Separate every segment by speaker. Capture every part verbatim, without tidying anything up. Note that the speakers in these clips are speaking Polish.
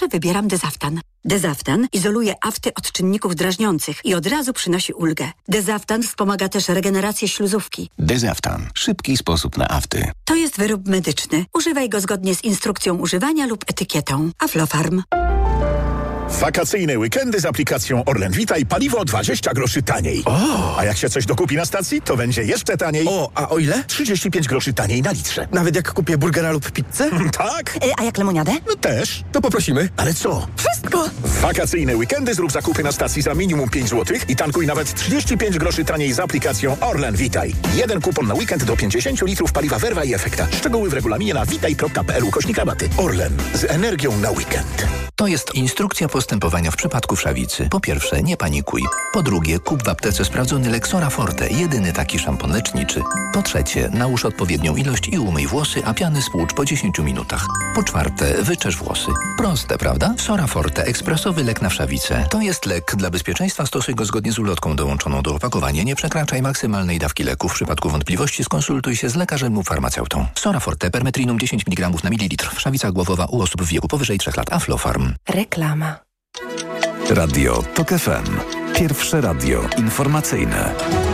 Speaker 1: zawsze wybieram Dezaftan. Dezaftan izoluje afty od czynników drażniących i od razu przynosi ulgę. Dezaftan wspomaga też regenerację śluzówki.
Speaker 2: Dezaftan. Szybki sposób na afty.
Speaker 1: To jest wyrób medyczny. Używaj go zgodnie z instrukcją używania lub etykietą. Aflofarm.
Speaker 3: Wakacyjne weekendy z aplikacją Orlen Witaj paliwo dwadzieścia groszy taniej.
Speaker 4: O!
Speaker 3: A jak się coś dokupi na stacji, to będzie jeszcze taniej.
Speaker 4: O, a o ile?
Speaker 3: trzydzieści pięć groszy taniej na litrze.
Speaker 4: Nawet jak kupię burgera lub pizzę?
Speaker 3: Tak?
Speaker 5: Y, a jak lemoniadę?
Speaker 3: No też.
Speaker 4: To poprosimy.
Speaker 3: Ale co?
Speaker 5: Wszystko!
Speaker 3: W wakacyjne weekendy zrób zakupy na stacji za minimum pięć złotych i tankuj nawet trzydzieści pięć groszy taniej z aplikacją Orlen Witaj. Jeden kupon na weekend do pięćdziesiąt litrów paliwa Verva i Efekta. Szczegóły w regulaminie na witaj kropka p l ukośnik rabaty. Orlen. Z energią na weekend.
Speaker 2: To jest instrukcja postępowania w przypadku wszawicy. Po pierwsze, nie panikuj. Po drugie, kup w aptece sprawdzony Lexora Forte, jedyny taki szampon leczniczy. Po trzecie, nałóż odpowiednią ilość i umyj włosy, a piany spłucz po dziesięciu minutach. Po czwarte, wyczesz włosy. Proste, prawda? Sora Forte, ekspresowy lek na wszawicę. To jest lek. Dla bezpieczeństwa stosuj go zgodnie z ulotką dołączoną do opakowania. Nie przekraczaj maksymalnej dawki leku. W przypadku wątpliwości skonsultuj się z lekarzem lub farmaceutą. Sora Forte, permetrinum dziesięć miligramów na mililitr. Wszawica głowowa u osób w wieku powyżej trzech lat. Aflofarm.
Speaker 5: Reklama.
Speaker 6: Radio TOK F M. Pierwsze radio informacyjne.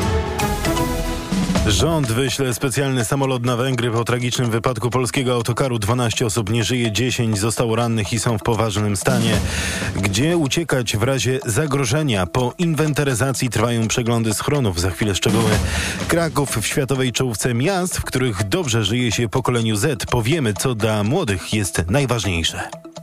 Speaker 7: Rząd wyśle specjalny samolot na Węgry po tragicznym wypadku polskiego autokaru. dwanaście osób nie żyje, dziesięć zostało rannych i są w poważnym stanie. Gdzie uciekać w razie zagrożenia? Po inwentaryzacji trwają przeglądy schronów. Za chwilę szczegóły. Kraków w światowej czołówce miast, w których dobrze żyje się pokoleniu Z. Powiemy, co dla młodych jest najważniejsze.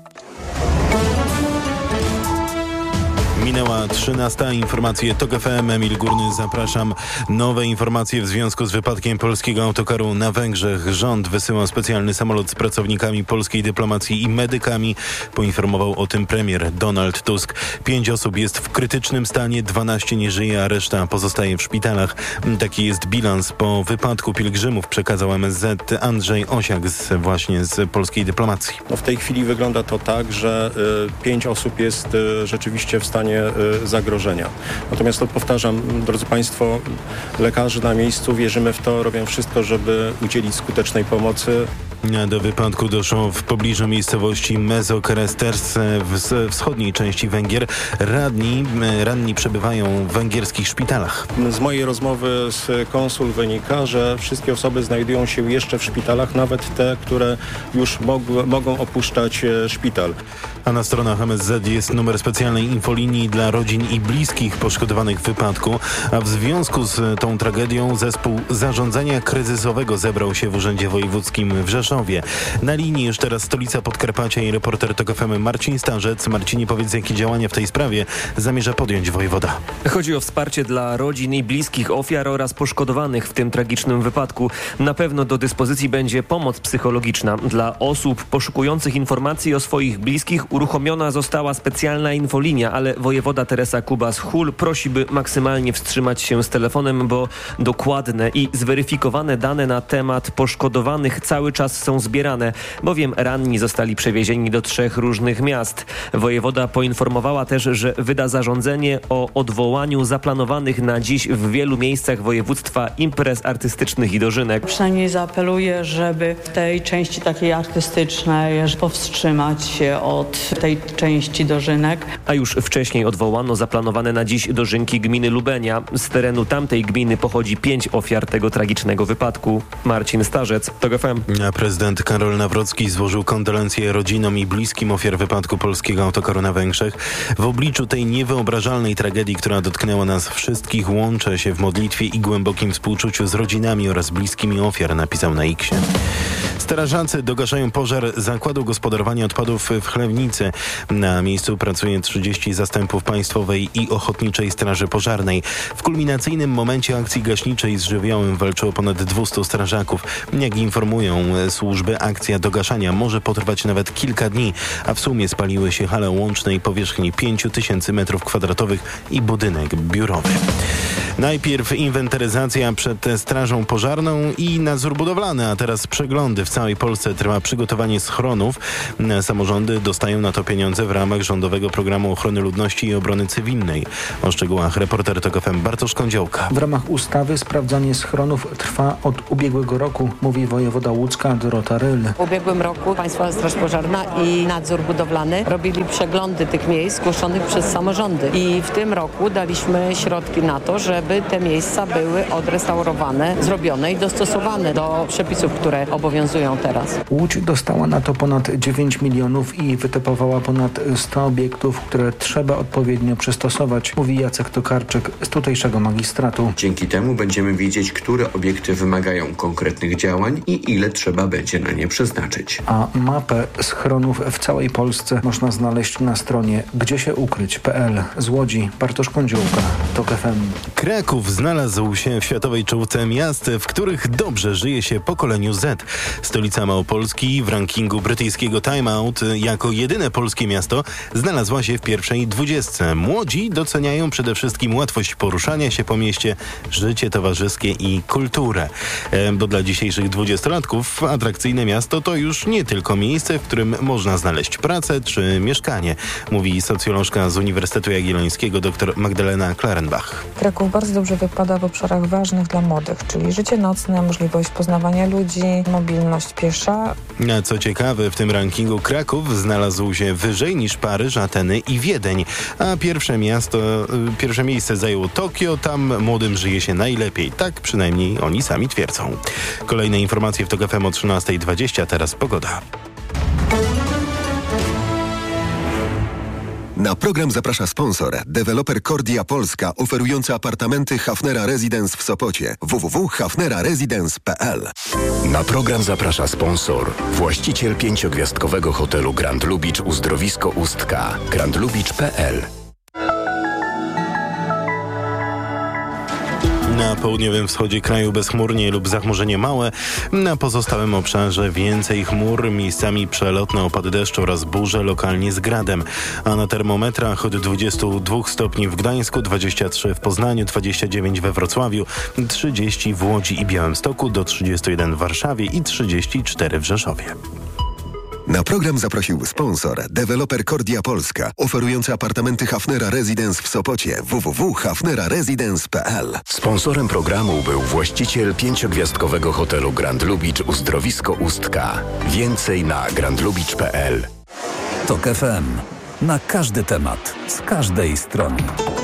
Speaker 7: Minęła trzynasta. Informacje TOK F M. Emil Górny, zapraszam. Nowe informacje w związku z wypadkiem polskiego autokaru na Węgrzech. Rząd wysyła specjalny samolot z pracownikami polskiej dyplomacji i medykami. Poinformował o tym premier Donald Tusk. Pięć osób jest w krytycznym stanie, dwanaście nie żyje, a reszta pozostaje w szpitalach. Taki jest bilans po wypadku pielgrzymów, przekazał M S Z Andrzej Osiak z, właśnie z polskiej dyplomacji.
Speaker 8: No w tej chwili wygląda to tak, że y, pięć osób jest y, rzeczywiście w stanie zagrożenia. Natomiast to powtarzam, drodzy Państwo, lekarze na miejscu, wierzymy w to, robią wszystko, żeby udzielić skutecznej pomocy.
Speaker 7: Do wypadku doszło w pobliżu miejscowości Mezokeresters w wschodniej części Węgier. Radni, ranni przebywają w węgierskich szpitalach.
Speaker 8: Z mojej rozmowy z konsul wynika, że wszystkie osoby znajdują się jeszcze w szpitalach, nawet te, które już mog- mogą opuszczać szpital.
Speaker 7: A na stronach M S Z jest numer specjalnej infolinii dla rodzin i bliskich poszkodowanych w wypadku. A w związku z tą tragedią zespół zarządzania kryzysowego zebrał się w Urzędzie Wojewódzkim w Rzeszowie. Na linii już teraz stolica Podkarpacia i reporter TOK F M Marcin Starzec. Marcinie, powiedz, jakie działania w tej sprawie zamierza podjąć wojewoda?
Speaker 9: Chodzi o wsparcie dla rodzin i bliskich ofiar oraz poszkodowanych w tym tragicznym wypadku. Na pewno do dyspozycji będzie pomoc psychologiczna. Dla osób poszukujących informacji o swoich bliskich uruchomiona została specjalna infolinia, ale wojewoda Teresa Kubas-Hul prosi, by maksymalnie wstrzymać się z telefonem, bo dokładne i zweryfikowane dane na temat poszkodowanych cały czas są zbierane, bowiem ranni zostali przewiezieni do trzech różnych miast. Wojewoda poinformowała też, że wyda zarządzenie o odwołaniu zaplanowanych na dziś w wielu miejscach województwa imprez artystycznych i dożynek.
Speaker 10: Przynajmniej zaapeluję, żeby w tej części takiej artystycznej powstrzymać się od tej części dożynek.
Speaker 9: A już wcześniej odwołano zaplanowane na dziś dożynki gminy Lubenia. Z terenu tamtej gminy pochodzi pięć ofiar tego tragicznego wypadku. Marcin Starzec, TOK F M.
Speaker 7: A prezydent Karol Nawrocki złożył kondolencje rodzinom i bliskim ofiar wypadku polskiego autokaru na Węgrzech. W obliczu tej niewyobrażalnej tragedii, która dotknęła nas wszystkich, łączę się w modlitwie i głębokim współczuciu z rodzinami oraz bliskimi ofiar, napisał na X-ie. Strażacy dogaszają pożar zakładu gospodarowania odpadów w Chlewnicy. Na miejscu pracuje trzydzieści zastępów Państwowej i Ochotniczej Straży Pożarnej. W kulminacyjnym momencie akcji gaśniczej z żywiołem walczyło ponad dwustu strażaków. Jak informują służby, akcja dogaszania może potrwać nawet kilka dni, a w sumie spaliły się hale łącznej powierzchni pięć tysięcy metrów kwadratowych i budynek biurowy. Najpierw inwentaryzacja przed Strażą Pożarną i nadzór budowlany, a teraz przeglądy. W całej Polsce trwa przygotowanie schronów. Samorządy dostają na to pieniądze w ramach Rządowego Programu Ochrony Ludności i Obrony Cywilnej. O szczegółach reporter TOK F M Bartosz Kądziołka.
Speaker 5: W ramach ustawy sprawdzanie schronów trwa od ubiegłego roku, mówi wojewoda łódzka Dorota Ryl.
Speaker 11: W ubiegłym roku Państwowa Straż Pożarna i Nadzór Budowlany robili przeglądy tych miejsc zgłoszonych przez samorządy. I w tym roku daliśmy środki na to, żeby te miejsca były odrestaurowane, zrobione i dostosowane do przepisów, które obowiązują teraz.
Speaker 5: Łódź dostała na to ponad dziewięć milionów i wytypowała ponad sto obiektów, które trzeba odpowiednio przystosować, mówi Jacek Tokarczyk z tutejszego magistratu.
Speaker 12: Dzięki temu będziemy wiedzieć, które obiekty wymagają konkretnych działań i ile trzeba będzie na nie przeznaczyć.
Speaker 5: A mapę schronów w całej Polsce można znaleźć na stronie gdziesieukryć kropka p l. Z Łodzi Bartosz Kądziółka, TOK F M.
Speaker 7: Kraków znalazł się w światowej czołówce miast, w których dobrze żyje się pokoleniu Z. Stolica Małopolski w rankingu brytyjskiego Time Out jako jedyne polskie miasto znalazła się w pierwszej dwudziestce. Młodzi doceniają przede wszystkim łatwość poruszania się po mieście, życie towarzyskie i kulturę. E, bo dla dzisiejszych dwudziestolatków atrakcyjne miasto to już nie tylko miejsce, w którym można znaleźć pracę czy mieszkanie, mówi socjolożka z Uniwersytetu Jagiellońskiego dr Magdalena Klarenbach.
Speaker 13: Kraków bardzo dobrze wypada w obszarach ważnych dla młodych, czyli życie nocne, możliwość poznawania ludzi, mobilność piesza.
Speaker 7: Co ciekawe, w tym rankingu Kraków znalazł się wyżej niż Paryż, Ateny i Wiedeń, a pierwsze miasto, pierwsze miejsce zajęło Tokio, tam młodym żyje się najlepiej, tak przynajmniej oni sami twierdzą. Kolejne informacje w TOK F M o trzynasta dwadzieścia, teraz pogoda.
Speaker 14: Na program zaprasza sponsor, deweloper Kordia Polska, oferujący apartamenty Hafnera Residence w Sopocie. w w w kropka hafnera residence kropka p l.
Speaker 15: Na program zaprasza sponsor, właściciel pięciogwiazdkowego hotelu Grand Lubicz Uzdrowisko Ustka. grand lubicz kropka p l.
Speaker 7: Na południowym wschodzie kraju bezchmurnie lub zachmurzenie małe. Na pozostałym obszarze więcej chmur, miejscami przelotne opady deszczu oraz burze, lokalnie z gradem. A na termometrach od dwudziestu dwóch stopni w Gdańsku, dwudziestu trzech w Poznaniu, dwudziestu dziewięciu we Wrocławiu, trzydziestu w Łodzi i Białymstoku, do trzydziestu jeden w Warszawie i trzydziestu czterech w Rzeszowie.
Speaker 14: Na program zaprosił sponsor, deweloper Kordia Polska, oferujący apartamenty Hafnera Residence w Sopocie. w w w kropka hafnera residence kropka p l.
Speaker 15: Sponsorem programu był właściciel pięciogwiazdkowego hotelu Grand Lubicz Uzdrowisko Ustka. Więcej na grand lubicz kropka p l.
Speaker 6: TOK F M. Na każdy temat, z każdej strony.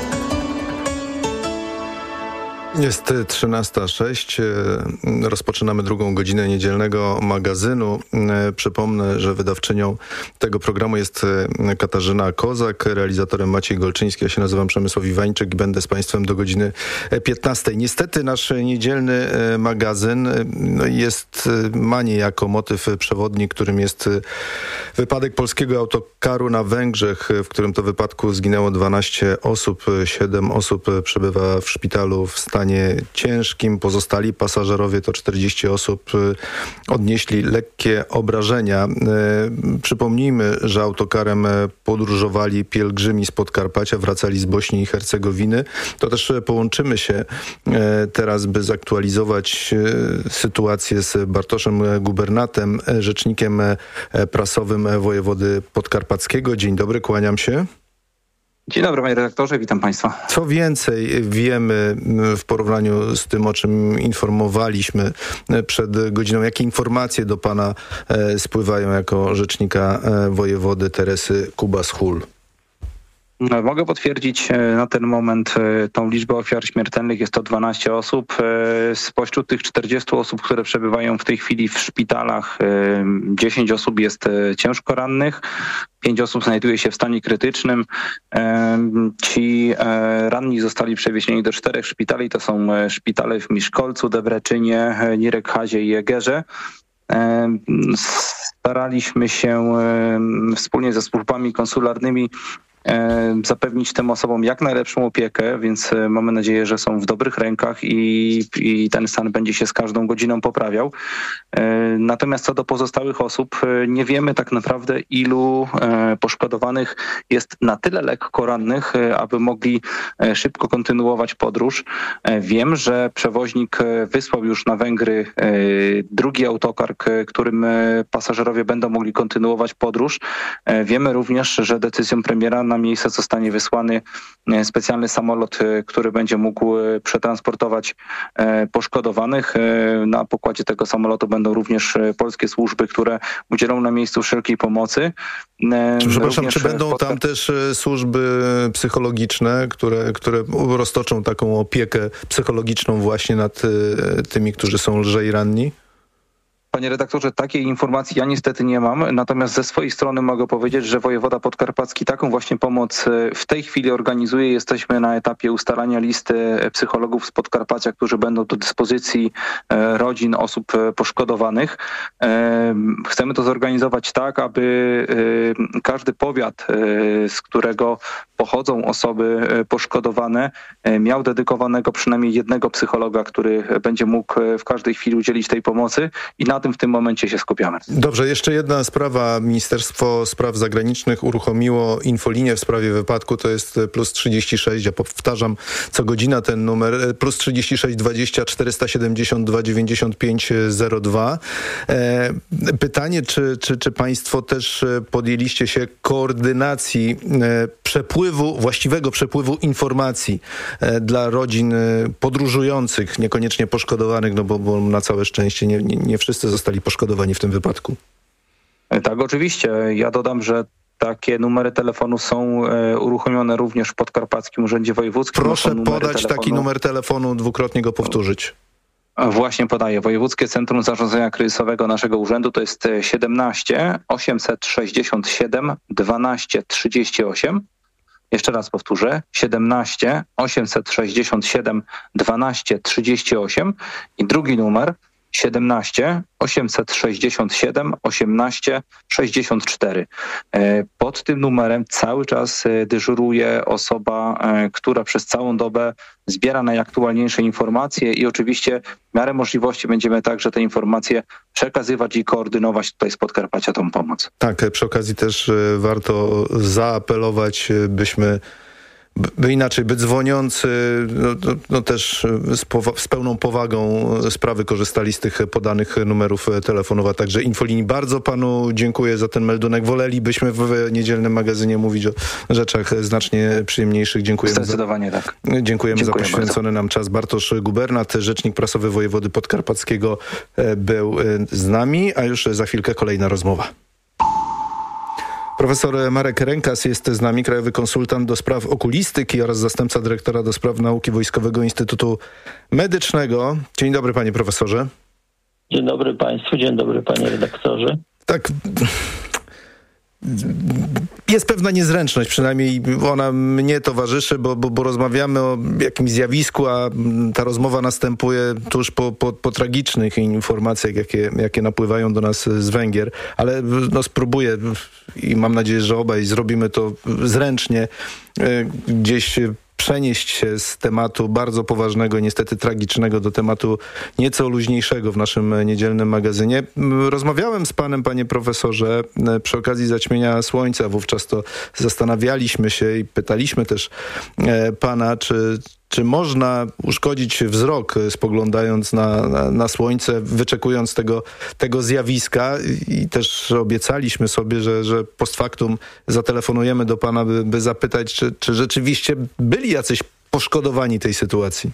Speaker 8: Jest trzynasta sześć. Rozpoczynamy drugą godzinę niedzielnego magazynu. Przypomnę, że wydawczynią tego programu jest Katarzyna Kozak, realizatorem Maciej Golczyński. Ja się nazywam Przemysław Iwańczyk i będę z Państwem do godziny piętnastej. Niestety nasz niedzielny magazyn jest, ma niejako motyw przewodni, którym jest wypadek polskiego autokaru na Węgrzech, w którym to wypadku zginęło dwanaście osób. siedem osób przebywa w szpitalu w stanie ciężkim. Pozostali pasażerowie, to czterdzieści osób, odnieśli lekkie obrażenia. Przypomnijmy, że autokarem podróżowali pielgrzymi z Podkarpacia, wracali z Bośni i Hercegowiny. To też połączymy się teraz, by zaktualizować sytuację z Bartoszem Gubernatem, rzecznikiem prasowym wojewody podkarpackiego. Dzień dobry, kłaniam się.
Speaker 16: Dzień dobry, panie redaktorze, witam państwa.
Speaker 8: Co więcej wiemy w porównaniu z tym, o czym informowaliśmy przed godziną? Jakie informacje do pana spływają jako rzecznika wojewody Teresy Kubas-Hul?
Speaker 16: Mogę potwierdzić na ten moment tą liczbę ofiar śmiertelnych. Jest to dwanaście osób. Spośród tych czterdziestu osób, które przebywają w tej chwili w szpitalach, dziesięć osób jest ciężko rannych. Pięć osób znajduje się w stanie krytycznym. Ci ranni zostali przewiezieni do czterech szpitali. To są szpitale w Miszkolcu, Debreczynie, Nirekhazie i Egerze. Staraliśmy się wspólnie ze służbami konsularnymi zapewnić tym osobom jak najlepszą opiekę, więc mamy nadzieję, że są w dobrych rękach i, i ten stan będzie się z każdą godziną poprawiał. Natomiast co do pozostałych osób, nie wiemy tak naprawdę, ilu poszkodowanych jest na tyle lekko rannych, aby mogli szybko kontynuować podróż. Wiem, że przewoźnik wysłał już na Węgry drugi autokar, którym pasażerowie będą mogli kontynuować podróż. Wiemy również, że decyzją premiera na miejsce zostanie wysłany specjalny samolot, który będzie mógł przetransportować poszkodowanych. Na pokładzie tego samolotu będą również polskie służby, które udzielą na miejscu wszelkiej pomocy.
Speaker 17: Przepraszam,
Speaker 16: Również
Speaker 17: czy będą
Speaker 16: spotka...
Speaker 17: tam też służby psychologiczne, które, które roztoczą taką opiekę psychologiczną właśnie nad tymi, którzy są lżej ranni?
Speaker 16: Panie redaktorze, takiej informacji ja niestety nie mam, natomiast ze swojej strony mogę powiedzieć, że wojewoda podkarpacki taką właśnie pomoc w tej chwili organizuje. Jesteśmy na etapie ustalania listy psychologów z Podkarpacia, którzy będą do dyspozycji rodzin osób poszkodowanych. Chcemy to zorganizować tak, aby każdy powiat, z którego pochodzą osoby poszkodowane, miał dedykowanego przynajmniej jednego psychologa, który będzie mógł w każdej chwili udzielić tej pomocy i na tym w tym momencie się skupiamy.
Speaker 17: Dobrze, jeszcze jedna sprawa. Ministerstwo Spraw Zagranicznych uruchomiło infolinię w sprawie wypadku, to jest plus trzydzieści sześć, ja powtarzam co godzina ten numer, plus trzydzieści sześć dwadzieścia czterysta siedemdziesiąt dwa dziewięćdziesiąt pięć zero dwa. E, pytanie, czy, czy, czy państwo też podjęliście się koordynacji e, przepływu, właściwego przepływu informacji e, dla rodzin podróżujących, niekoniecznie poszkodowanych, no bo, bo na całe szczęście nie, nie, nie wszyscy zostali poszkodowani w tym wypadku.
Speaker 16: Tak, oczywiście. Ja dodam, że takie numery telefonu są e, uruchomione również w Podkarpackim Urzędzie Wojewódzkim.
Speaker 17: Proszę podać
Speaker 16: telefonu.
Speaker 17: taki numer telefonu, dwukrotnie go powtórzyć.
Speaker 16: Właśnie podaję. Wojewódzkie Centrum Zarządzania Kryzysowego naszego urzędu to jest siedemnaście osiemset sześćdziesiąt siedem dwanaście trzydzieści osiem. Jeszcze raz powtórzę. siedemnaście osiemset sześćdziesiąt siedem dwanaście trzydzieści osiem i drugi numer siedemnaście osiemset sześćdziesiąt siedem osiemnaście sześćdziesiąt cztery. Pod tym numerem cały czas dyżuruje osoba, która przez całą dobę zbiera najaktualniejsze informacje i oczywiście w miarę możliwości będziemy także te informacje przekazywać i koordynować tutaj z Podkarpacia tą pomoc.
Speaker 17: Tak, przy okazji też warto zaapelować, byśmy by inaczej, by dzwoniący no, no, no też z, powa- z pełną powagą sprawy korzystali z tych podanych numerów telefonów, a także infolinii. Bardzo panu dziękuję za ten meldunek. Wolelibyśmy w niedzielnym magazynie mówić o rzeczach znacznie przyjemniejszych. Dziękujemy.
Speaker 16: Zdecydowanie za, tak.
Speaker 17: Dziękujemy
Speaker 16: Dziękuję
Speaker 17: za poświęcony bardzo. nam czas. Bartosz Gubernat, rzecznik prasowy wojewody podkarpackiego, był z nami, a już za chwilkę kolejna rozmowa. Profesor Marek Rękas jest z nami, krajowy konsultant do spraw okulistyki oraz zastępca dyrektora do spraw nauki Wojskowego Instytutu Medycznego. Dzień dobry, panie profesorze.
Speaker 18: Dzień dobry państwu, dzień dobry panie redaktorze.
Speaker 17: Tak, jest pewna niezręczność, przynajmniej ona mnie towarzyszy, bo, bo, bo rozmawiamy o jakimś zjawisku, a ta rozmowa następuje tuż po, po, po tragicznych informacjach, jakie, jakie napływają do nas z Węgier. Ale no, spróbuję i mam nadzieję, że obaj zrobimy to zręcznie, gdzieś przenieść się z tematu bardzo poważnego, niestety tragicznego, do tematu nieco luźniejszego w naszym niedzielnym magazynie. Rozmawiałem z panem, panie profesorze, przy okazji zaćmienia słońca. Wówczas to zastanawialiśmy się i pytaliśmy też pana, czy Czy można uszkodzić wzrok, spoglądając na, na, na słońce, wyczekując tego, tego zjawiska? I też obiecaliśmy sobie, że, że post factum zatelefonujemy do pana, by, by zapytać, czy, czy rzeczywiście byli jacyś poszkodowani tej sytuacji?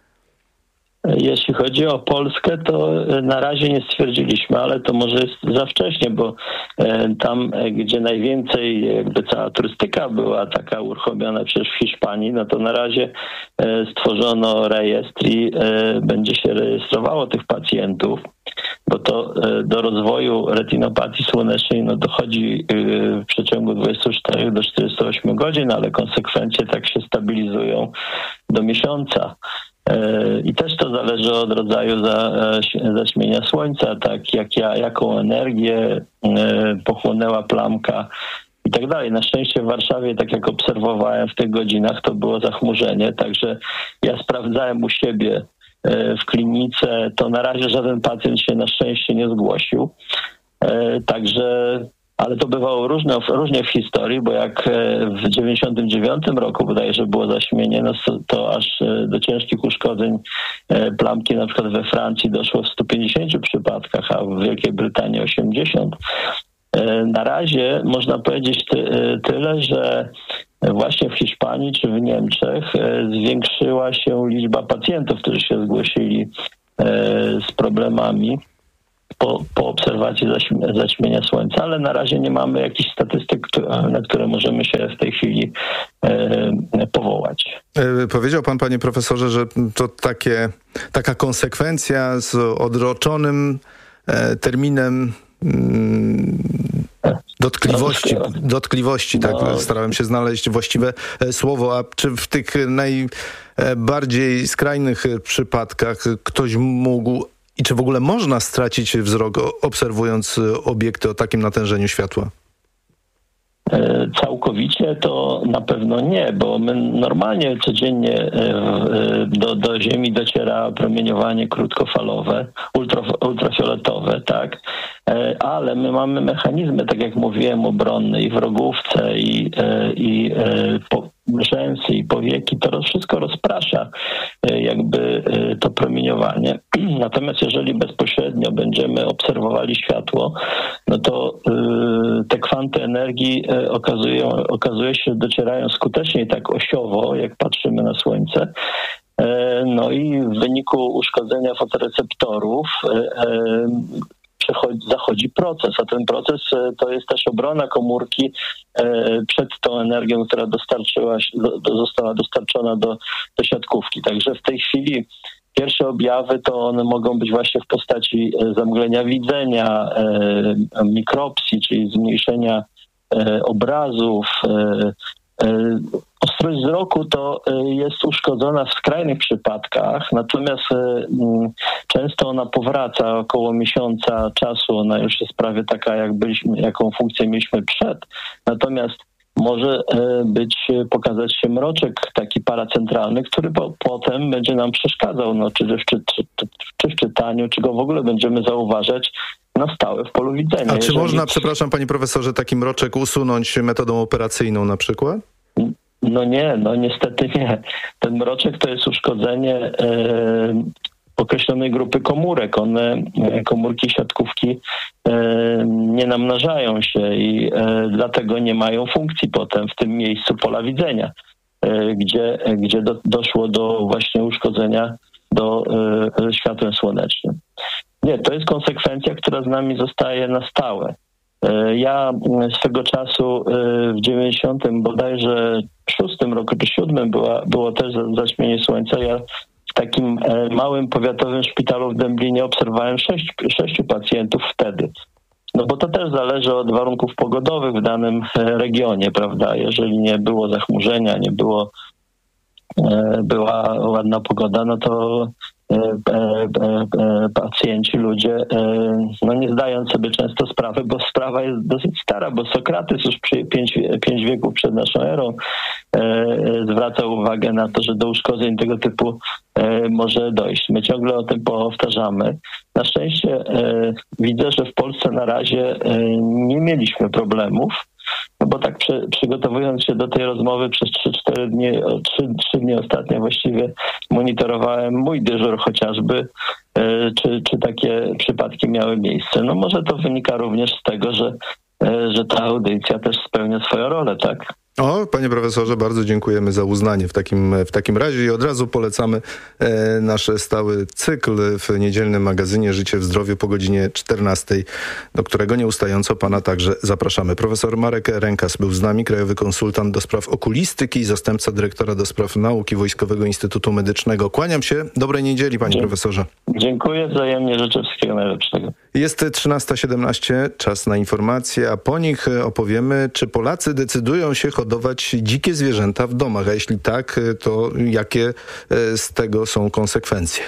Speaker 18: Jeśli chodzi o Polskę, to na razie nie stwierdziliśmy, ale to może jest za wcześnie, bo tam, gdzie najwięcej jakby cała turystyka była taka uruchomiona przecież w Hiszpanii, no to na razie stworzono rejestr i będzie się rejestrowało tych pacjentów, bo to do rozwoju retinopatii słonecznej no dochodzi w przeciągu dwudziestu czterech do czterdziestu ośmiu godzin, ale konsekwencje tak się stabilizują do miesiąca. I też to zależy od rodzaju za, zaćmienia słońca, tak jak ja, jaką energię pochłonęła plamka i tak dalej. Na szczęście w Warszawie, tak jak obserwowałem w tych godzinach, to było zachmurzenie, także ja sprawdzałem u siebie w klinice, to na razie żaden pacjent się na szczęście nie zgłosił. Także ale to bywało różne, różnie w historii, bo jak w dziewięćdziesiątym dziewiątym roku bodajże było zaćmienie, no to, to aż do ciężkich uszkodzeń plamki na przykład we Francji doszło w stu pięćdziesięciu przypadkach, a w Wielkiej Brytanii osiemdziesiąt. Na razie można powiedzieć ty, tyle, że właśnie w Hiszpanii czy w Niemczech zwiększyła się liczba pacjentów, którzy się zgłosili z problemami po, po obserwacji zaćmienia słońca, ale na razie nie mamy jakichś statystyk, na które możemy się w tej chwili e, powołać.
Speaker 17: E, powiedział pan, panie profesorze, że to takie, taka konsekwencja z odroczonym e, terminem mm, dotkliwości, dotkliwości, tak, no. Starałem się znaleźć właściwe słowo, a czy w tych najbardziej skrajnych przypadkach ktoś mógł i czy w ogóle można stracić wzrok, obserwując obiekty o takim natężeniu światła?
Speaker 18: Całkowicie to na pewno nie, bo my normalnie codziennie do, do Ziemi dociera promieniowanie krótkofalowe, ultra, ultrafioletowe, tak? Ale my mamy mechanizmy, tak jak mówiłem, obronne i w rogówce, i, i po, rzęsy i powieki, to wszystko rozprasza jakby to promieniowanie. Natomiast jeżeli bezpośrednio będziemy obserwowali światło, no to te kwanty energii okazują, okazuje się, docierają skuteczniej tak osiowo, jak patrzymy na Słońce. No i w wyniku uszkodzenia fotoreceptorów zachodzi proces, a ten proces to jest też obrona komórki przed tą energią, która dostarczyła, została dostarczona do, do siatkówki. Także w tej chwili pierwsze objawy to one mogą być właśnie w postaci zamglenia widzenia, mikropsji, czyli zmniejszenia obrazów. Ostrość wzroku to jest uszkodzona w skrajnych przypadkach, natomiast często ona powraca około miesiąca czasu, ona już jest prawie taka, jak byliśmy, jaką funkcję mieliśmy przed. Natomiast może być, pokazać się mroczek taki paracentralny, który po, potem będzie nam przeszkadzał, no, czy, czy, czy, czy w czytaniu, czy go w ogóle będziemy zauważać na stałe w polu widzenia.
Speaker 17: A czy
Speaker 18: Jeżeli...
Speaker 17: można, przepraszam panie profesorze, taki mroczek usunąć metodą operacyjną na przykład?
Speaker 18: No nie, no niestety nie. Ten mroczek to jest uszkodzenie e, określonej grupy komórek. One, komórki siatkówki e, nie namnażają się i e, dlatego nie mają funkcji potem w tym miejscu pola widzenia, e, gdzie, gdzie do, doszło do właśnie uszkodzenia do e, światłem słonecznym. Nie, to jest konsekwencja, która z nami zostaje na stałe. Ja swego czasu w dziewięćdziesiątym bodajże szóstym roku czy siódmym była, było też zaćmienie słońca. Ja w takim małym powiatowym szpitalu w Dęblinie obserwowałem sześć, sześciu pacjentów wtedy. No bo to też zależy od warunków pogodowych w danym regionie, prawda? Jeżeli nie było zachmurzenia, nie było, była ładna pogoda, no to pacjenci, ludzie, no nie zdając sobie często sprawy, bo sprawa jest dosyć stara, bo Sokrates już przy pięć, pięć wieków przed naszą erą zwracał uwagę na to, że do uszkodzeń tego typu może dojść. My ciągle o tym powtarzamy. Na szczęście widzę, że w Polsce na razie nie mieliśmy problemów, no bo tak przy, przygotowując się do tej rozmowy przez trzy cztery dni, trzy dni ostatnio właściwie monitorowałem mój dyżur chociażby, e, czy, czy takie przypadki miały miejsce. No może to wynika również z tego, że, e, że ta audycja też spełnia swoją rolę, tak?
Speaker 17: O, panie profesorze, bardzo dziękujemy za uznanie w takim, w takim razie i od razu polecamy e, nasz stały cykl w niedzielnym magazynie Życie w zdrowiu po godzinie czternastej, do którego nieustająco pana także zapraszamy. Profesor Marek Rękas był z nami, krajowy konsultant do spraw okulistyki i zastępca dyrektora do spraw nauki Wojskowego Instytutu Medycznego. Kłaniam się. Dobrej niedzieli, panie Dzie- profesorze.
Speaker 18: Dziękuję wzajemnie, życzę wszystkiego najlepszego.
Speaker 17: Jest trzynasta siedemnaście, czas na informacje, a po nich opowiemy, czy Polacy decydują się hodować dzikie zwierzęta w domach, a jeśli tak, to jakie z tego są konsekwencje?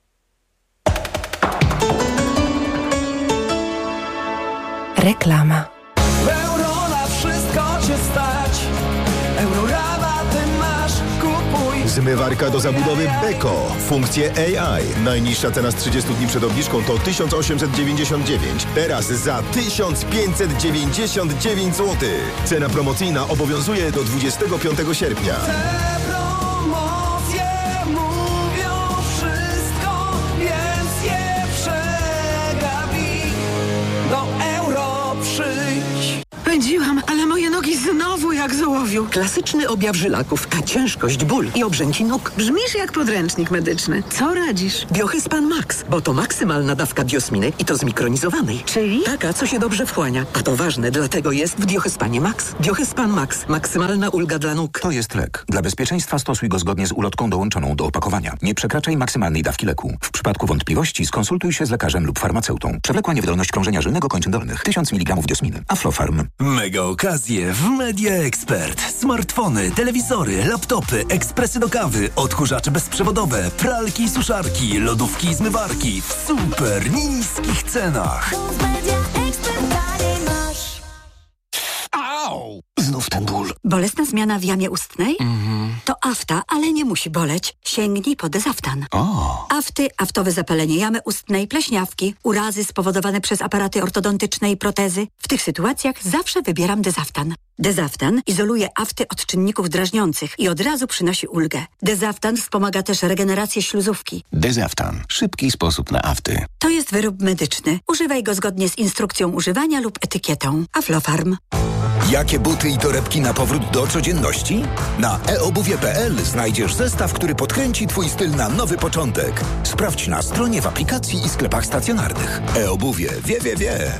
Speaker 19: Reklama.
Speaker 20: Euro na wszystko cię stać. Eurorabaty masz, kupuj.
Speaker 21: Zmywarka do zabudowy Beko. Funkcje A I. Najniższa cena z trzydziestu dni przed obniżką to tysiąc osiemset dziewięćdziesiąt dziewięć. Teraz za tysiąc pięćset dziewięćdziesiąt dziewięć złotych. Cena promocyjna obowiązuje do dwudziestego piątego sierpnia.
Speaker 20: Te promocje mówią wszystko, więc je przegapi. Do Euro przyjdź.
Speaker 19: Będzie mówiłam, ale moje nogi znowu jak z ołowiu.
Speaker 22: Klasyczny objaw żylaków, ciężkość, ból i obrzęki nóg.
Speaker 19: Brzmisz jak podręcznik medyczny. Co radzisz?
Speaker 22: Biohyspan Max, bo to maksymalna dawka biosminy i to zmikronizowanej.
Speaker 19: Czyli?
Speaker 22: Taka, co się dobrze wchłania. A to ważne, dlatego jest w Biohyspanie Max. Biohyspan Max. Maksymalna ulga dla nóg.
Speaker 23: To jest lek. Dla bezpieczeństwa stosuj go zgodnie z ulotką dołączoną do opakowania. Nie przekraczaj maksymalnej dawki leku. W przypadku wątpliwości skonsultuj się z lekarzem lub farmaceutą. Przewlekła niewydolność krążenia żylnego kończyn dolnych. tysiąc miligramów diosminy. Aflofarm.
Speaker 24: Mega okazje w Media Expert. Smartfony, telewizory, laptopy, ekspresy do kawy, odkurzacze bezprzewodowe, pralki i suszarki, lodówki i zmywarki w super niskich cenach.
Speaker 22: Au! Znów ten ból.
Speaker 1: Bolesna zmiana w jamie ustnej?
Speaker 22: Mhm.
Speaker 1: To afta, ale nie musi boleć. Sięgnij po Dezaftan.
Speaker 22: O.
Speaker 1: Afty, aftowe zapalenie jamy ustnej, pleśniawki, urazy spowodowane przez aparaty ortodontyczne i protezy. W tych sytuacjach zawsze wybieram Dezaftan. Dezaftan izoluje afty od czynników drażniących i od razu przynosi ulgę. Dezaftan wspomaga też regenerację śluzówki.
Speaker 21: Dezaftan. Szybki sposób na afty.
Speaker 1: To jest wyrób medyczny. Używaj go zgodnie z instrukcją używania lub etykietą. Aflofarm.
Speaker 21: Jakie buty i torebki na powrót do codzienności? Na e obuwie kropka p l znajdziesz zestaw, który podkręci twój styl na nowy początek. Sprawdź na stronie, w aplikacji i sklepach stacjonarnych. E-obuwie. Wie, wie, wie.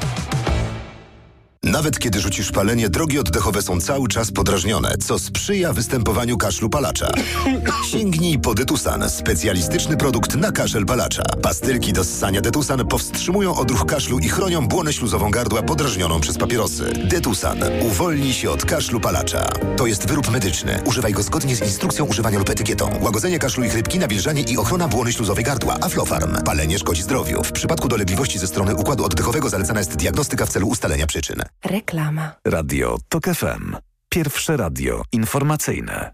Speaker 21: Nawet kiedy rzucisz palenie, drogi oddechowe są cały czas podrażnione, co sprzyja występowaniu kaszlu palacza. Sięgnij po Detusan, specjalistyczny produkt na kaszel palacza. Pastylki do ssania Detusan powstrzymują odruch kaszlu i chronią błonę śluzową gardła podrażnioną przez papierosy. Detusan uwolni się od kaszlu palacza. To jest wyrób medyczny. Używaj go zgodnie z instrukcją używania lub etykietą. Łagodzenie kaszlu i chrypki, nawilżanie i ochrona błony śluzowej gardła. Aflofarm. Palenie szkodzi zdrowiu. W przypadku dolegliwości ze strony układu oddechowego zalecana jest diagnostyka w celu ustalenia przyczyn.
Speaker 6: Reklama. Radio TOK F M. Pierwsze radio informacyjne.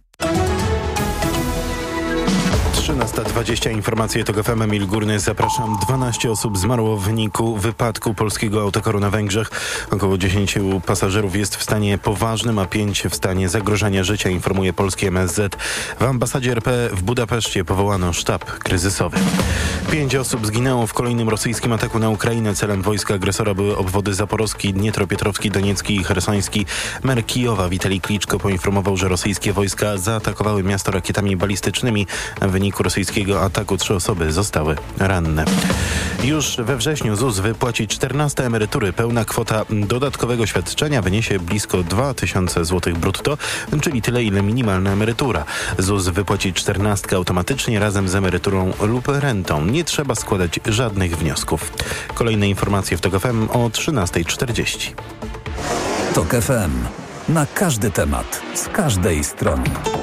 Speaker 7: trzynasta dwadzieścia, informacje TOK F M, Emil Górny, zapraszam. dwanaście osób zmarło w wyniku wypadku polskiego autokaru na Węgrzech. Około dziesięciu pasażerów jest w stanie poważnym, a pięć w stanie zagrożenia życia, informuje polski M S Z. W ambasadzie R P w Budapeszcie powołano sztab kryzysowy. Pięć osób zginęło w kolejnym rosyjskim ataku na Ukrainę. Celem wojska agresora były obwody zaporowski, Dnietropietrowski, Doniecki i Chersoński. Mer Kijowa Witalij Kliczko poinformował, że rosyjskie wojska zaatakowały miasto rakietami balistycznymi. W wyniku rosyjskiego ataku trzy osoby zostały ranne. Już we wrześniu Z U S wypłaci czternaste emerytury. Pełna kwota dodatkowego świadczenia wyniesie blisko dwa tysiące złotych brutto, czyli tyle, ile minimalna emerytura. Z U S wypłaci czternastkę automatycznie razem z emeryturą lub rentą. Nie trzeba składać żadnych wniosków. Kolejne informacje w TOK F M o trzynasta czterdzieści.
Speaker 6: TOK F M. Na każdy temat, z każdej strony.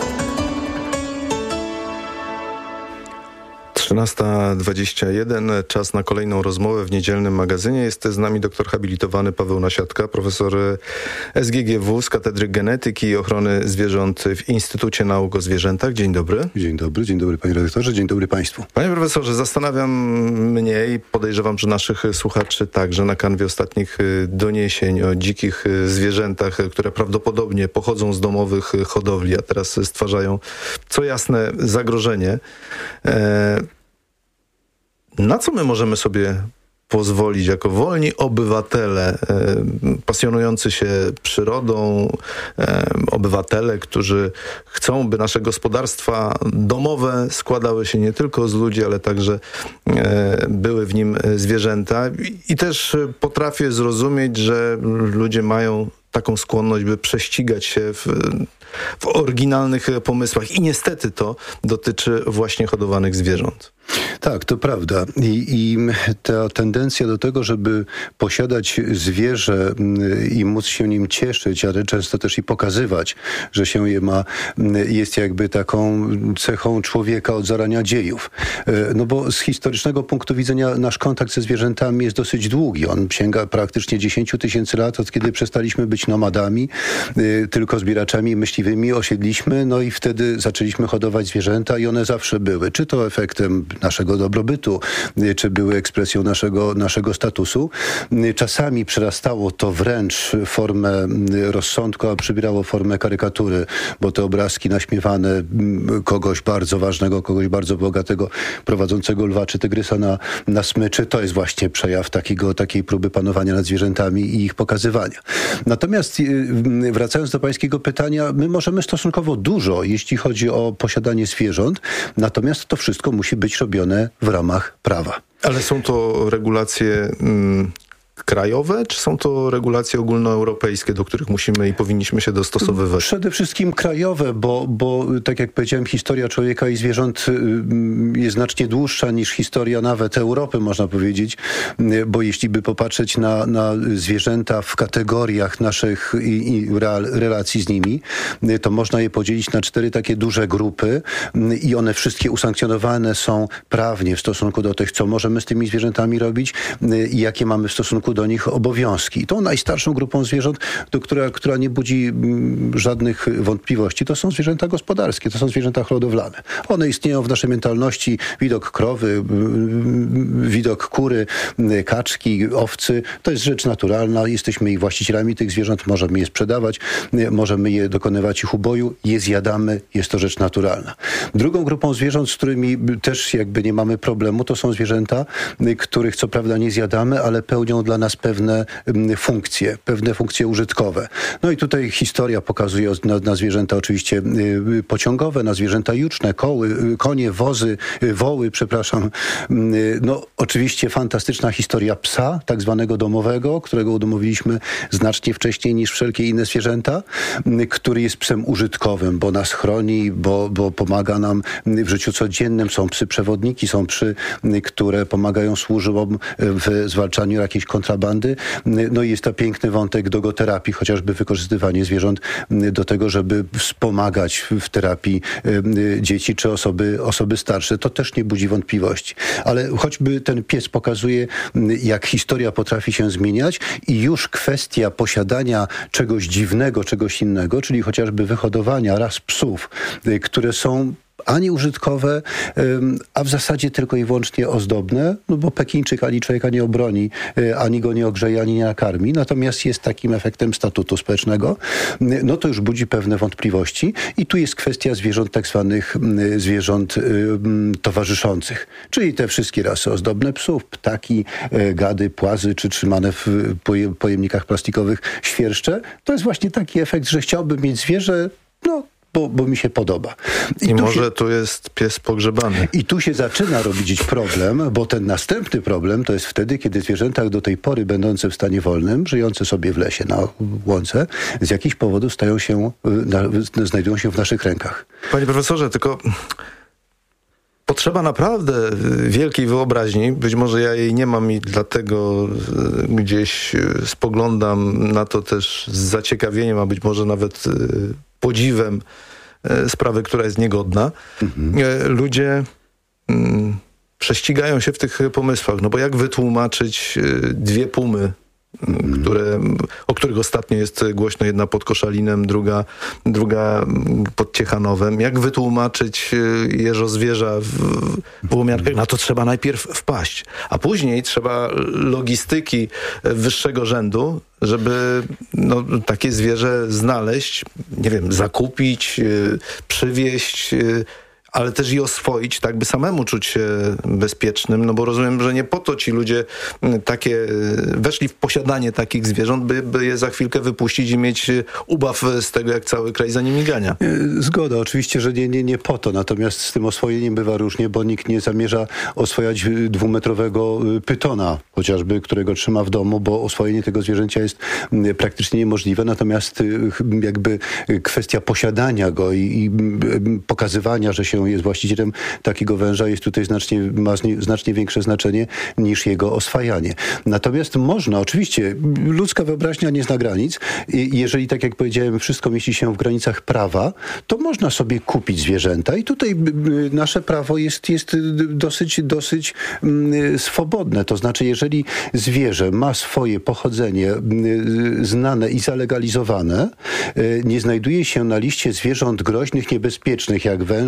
Speaker 17: trzynasta dwadzieścia jeden, czas na kolejną rozmowę w niedzielnym magazynie. Jest z nami doktor habilitowany Paweł Nasiatka, profesor S G G W z Katedry Genetyki i Ochrony Zwierząt w Instytucie Nauk o Zwierzętach. Dzień dobry.
Speaker 25: Dzień dobry, dzień dobry panie redaktorze, dzień dobry państwu.
Speaker 17: Panie profesorze, zastanawiam mnie i podejrzewam, że naszych słuchaczy także na kanwie ostatnich doniesień o dzikich zwierzętach, które prawdopodobnie pochodzą z domowych hodowli, a teraz stwarzają co jasne zagrożenie. E Na co my możemy sobie pozwolić jako wolni obywatele, e, pasjonujący się przyrodą, e, obywatele, którzy chcą, by nasze gospodarstwa domowe składały się nie tylko z ludzi, ale także e, były w nim zwierzęta. I, i też potrafię zrozumieć, że ludzie mają taką skłonność, by prześcigać się w, w oryginalnych pomysłach. I niestety to dotyczy właśnie hodowanych zwierząt.
Speaker 25: Tak, to prawda. I, i ta tendencja do tego, żeby posiadać zwierzę i móc się nim cieszyć, ale często też i pokazywać, że się je ma, jest jakby taką cechą człowieka od zarania dziejów. No bo z historycznego punktu widzenia nasz kontakt ze zwierzętami jest dosyć długi. On sięga praktycznie dziesięć tysięcy lat, od kiedy przestaliśmy być nomadami, tylko zbieraczami myśliwymi, osiedliśmy, no i wtedy zaczęliśmy hodować zwierzęta i one zawsze były. Czy to efektem naszego dobrobytu, czy były ekspresją naszego, naszego statusu. Czasami przerastało to wręcz formę rozsądku, a przybierało formę karykatury, bo te obrazki naśmiewane kogoś bardzo ważnego, kogoś bardzo bogatego, prowadzącego lwa czy tygrysa na, na smyczy, to jest właśnie przejaw takiego, takiej próby panowania nad zwierzętami i ich pokazywania. Natomiast wracając do pańskiego pytania, my możemy stosunkowo dużo, jeśli chodzi o posiadanie zwierząt, natomiast to wszystko musi być robione w ramach prawa.
Speaker 17: Ale są to regulacje mm, krajowe, czy są to regulacje ogólnoeuropejskie, do których musimy i powinniśmy się dostosowywać?
Speaker 25: Przede wszystkim krajowe, bo, bo tak jak powiedziałem, historia człowieka i zwierząt jest znacznie dłuższa niż historia nawet Europy, można powiedzieć, bo jeśli by popatrzeć na, na zwierzęta w kategoriach naszych i, i real, relacji z nimi, to można je podzielić na cztery takie duże grupy i one wszystkie usankcjonowane są prawnie w stosunku do tych, co możemy z tymi zwierzętami robić i jakie mamy w stosunku do nich obowiązki. Tą najstarszą grupą zwierząt, do która, która nie budzi m, żadnych wątpliwości, to są zwierzęta gospodarskie, to są zwierzęta hodowlane. One istnieją w naszej mentalności. Widok krowy, m, widok kury, m, kaczki, owcy, to jest rzecz naturalna. Jesteśmy ich właścicielami tych zwierząt, możemy je sprzedawać, m, możemy je dokonywać ich uboju, je zjadamy, jest to rzecz naturalna. Drugą grupą zwierząt, z którymi też jakby nie mamy problemu, to są zwierzęta, m, których co prawda nie zjadamy, ale pełnią dla nas pewne funkcje, pewne funkcje użytkowe. No i tutaj historia pokazuje na, na zwierzęta oczywiście pociągowe, na zwierzęta juczne, koły, konie, wozy, woły, przepraszam. No oczywiście fantastyczna historia psa, tak zwanego domowego, którego udomowiliśmy znacznie wcześniej niż wszelkie inne zwierzęta, który jest psem użytkowym, bo nas chroni, bo, bo pomaga nam w życiu codziennym. Są psy przewodniki, są psy, które pomagają służbom w zwalczaniu jakiejś kontrabandy. No i jest to piękny wątek dogoterapii, chociażby wykorzystywanie zwierząt do tego, żeby wspomagać w terapii dzieci czy osoby, osoby starsze. To też nie budzi wątpliwości. Ale choćby ten pies pokazuje, jak historia potrafi się zmieniać i już kwestia posiadania czegoś dziwnego, czegoś innego, czyli chociażby wyhodowania ras psów, które są ani użytkowe, a w zasadzie tylko i wyłącznie ozdobne, no bo Pekińczyk ani człowieka nie obroni, ani go nie ogrzeje, ani nie nakarmi, natomiast jest takim efektem statutu społecznego, no to już budzi pewne wątpliwości i tu jest kwestia zwierząt, tak zwanych zwierząt towarzyszących, czyli te wszystkie rasy ozdobne psów, ptaki, gady, płazy, czy trzymane w pojemnikach plastikowych świerszcze. To jest właśnie taki efekt, że chciałbym mieć zwierzę, no Bo, bo mi się podoba.
Speaker 17: I, I
Speaker 25: tu
Speaker 17: może
Speaker 25: się,
Speaker 17: tu jest pies pogrzebany.
Speaker 25: I tu się zaczyna robić problem, bo ten następny problem to jest wtedy, kiedy zwierzęta do tej pory będące w stanie wolnym, żyjące sobie w lesie, na łące, z jakichś powodów stają się, na, znajdują się w naszych rękach.
Speaker 17: Panie profesorze, tylko potrzeba naprawdę wielkiej wyobraźni. Być może ja jej nie mam i dlatego gdzieś spoglądam na to też z zaciekawieniem, a być może nawet podziwem sprawy, która jest niegodna. Mhm. Ludzie mm, prześcigają się w tych pomysłach, no bo jak wytłumaczyć dwie pumy, mhm. które, o których ostatnio jest głośno, jedna pod Koszalinem, druga, druga pod Ciechanowem. Jak wytłumaczyć jeżozwierza w, w Łomiankach? Na to trzeba najpierw wpaść, a później trzeba logistyki wyższego rzędu, żeby no, takie zwierzę znaleźć, nie wiem, zakupić, yy, przywieźć, yy, ale też i oswoić, tak by samemu czuć się bezpiecznym, no bo rozumiem, że nie po to ci ludzie takie weszli w posiadanie takich zwierząt, by, by je za chwilkę wypuścić i mieć ubaw z tego, jak cały kraj za nimi gania.
Speaker 25: Zgoda, oczywiście, że nie, nie, nie po to, natomiast z tym oswojeniem bywa różnie, bo nikt nie zamierza oswojać dwumetrowego pytona, chociażby, którego trzyma w domu, bo oswojenie tego zwierzęcia jest praktycznie niemożliwe, natomiast jakby kwestia posiadania go i, i pokazywania, że się jest właścicielem takiego węża, jest tutaj znacznie, ma znacznie większe znaczenie niż jego oswajanie. Natomiast można, oczywiście, ludzka wyobraźnia nie zna granic. Jeżeli, tak jak powiedziałem, wszystko mieści się w granicach prawa, to można sobie kupić zwierzęta i tutaj nasze prawo jest, jest dosyć, dosyć swobodne. To znaczy, jeżeli zwierzę ma swoje pochodzenie znane i zalegalizowane, nie znajduje się na liście zwierząt groźnych, niebezpiecznych, jak węże,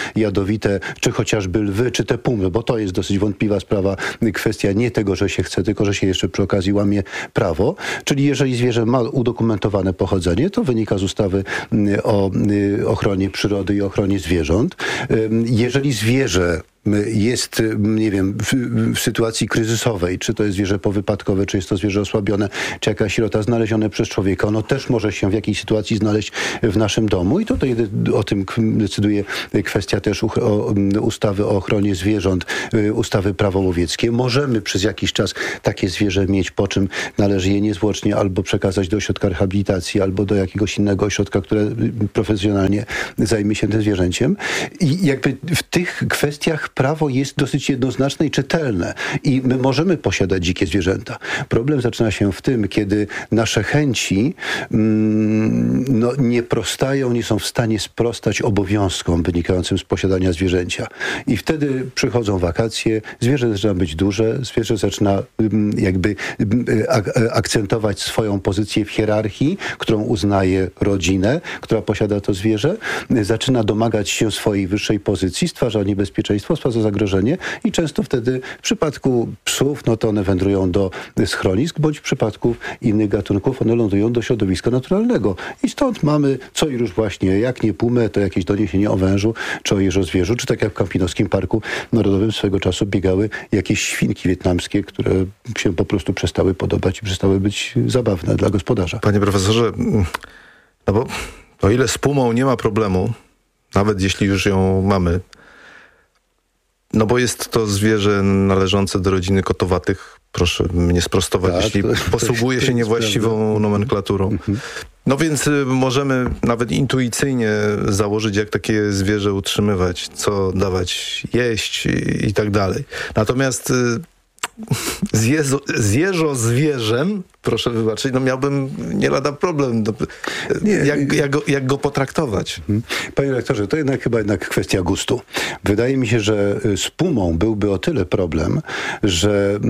Speaker 25: jadowite, czy chociażby lwy, czy te pumy, bo to jest dosyć wątpliwa sprawa, kwestia nie tego, że się chce, tylko że się jeszcze przy okazji łamie prawo. Czyli jeżeli zwierzę ma udokumentowane pochodzenie, to wynika z ustawy o ochronie przyrody i ochronie zwierząt. Jeżeli zwierzę jest, nie wiem, w, w sytuacji kryzysowej, czy to jest zwierzę powypadkowe, czy jest to zwierzę osłabione, czy jakaś sierota znalezione przez człowieka, ono też może się w jakiejś sytuacji znaleźć w naszym domu i tutaj o tym decyduje kwestia też u, o, ustawy o ochronie zwierząt, ustawy prawo łowieckie. Możemy przez jakiś czas takie zwierzę mieć, po czym należy je niezwłocznie albo przekazać do ośrodka rehabilitacji, albo do jakiegoś innego ośrodka, które profesjonalnie zajmie się tym zwierzęciem. I jakby w tych kwestiach prawo jest dosyć jednoznaczne i czytelne i my możemy posiadać dzikie zwierzęta. Problem zaczyna się w tym, kiedy nasze chęci mm, no, nie prostają, nie są w stanie sprostać obowiązkom wynikającym z posiadania zwierzęcia. I wtedy przychodzą wakacje, zwierzę zaczyna być duże, zwierzę zaczyna mm, jakby mm, ak- akcentować swoją pozycję w hierarchii, którą uznaje rodzinę, która posiada to zwierzę, zaczyna domagać się swojej wyższej pozycji, stwarza niebezpieczeństwo, stwarza zagrożenie i często wtedy w przypadku psów, no to one wędrują do schronisk, bądź w przypadku innych gatunków one lądują do środowiska naturalnego. I stąd mamy co i róż właśnie, jak nie pumę, to jakieś doniesienie o wężu, czy o jeżozwierzu, czy tak jak w Kampinoskim Parku Narodowym swego czasu biegały jakieś świnki wietnamskie, które się po prostu przestały podobać i przestały być zabawne dla gospodarza.
Speaker 17: Panie profesorze, no bo o ile z pumą nie ma problemu, nawet jeśli już ją mamy, no bo jest to zwierzę należące do rodziny kotowatych. Proszę mnie sprostować, tak, jeśli to, posługuje to, to się niewłaściwą prawda. nomenklaturą. Mhm. No więc y, możemy nawet intuicyjnie założyć, jak takie zwierzę utrzymywać, co dawać jeść i, i tak dalej. Natomiast y, z, jezo, z jeżozwierzem, proszę wybaczyć, no miałbym nie lada problem, do, nie, jak, jak, go, jak go potraktować.
Speaker 25: Panie rektorze, to jednak chyba jednak kwestia gustu. Wydaje mi się, że z pumą byłby o tyle problem, że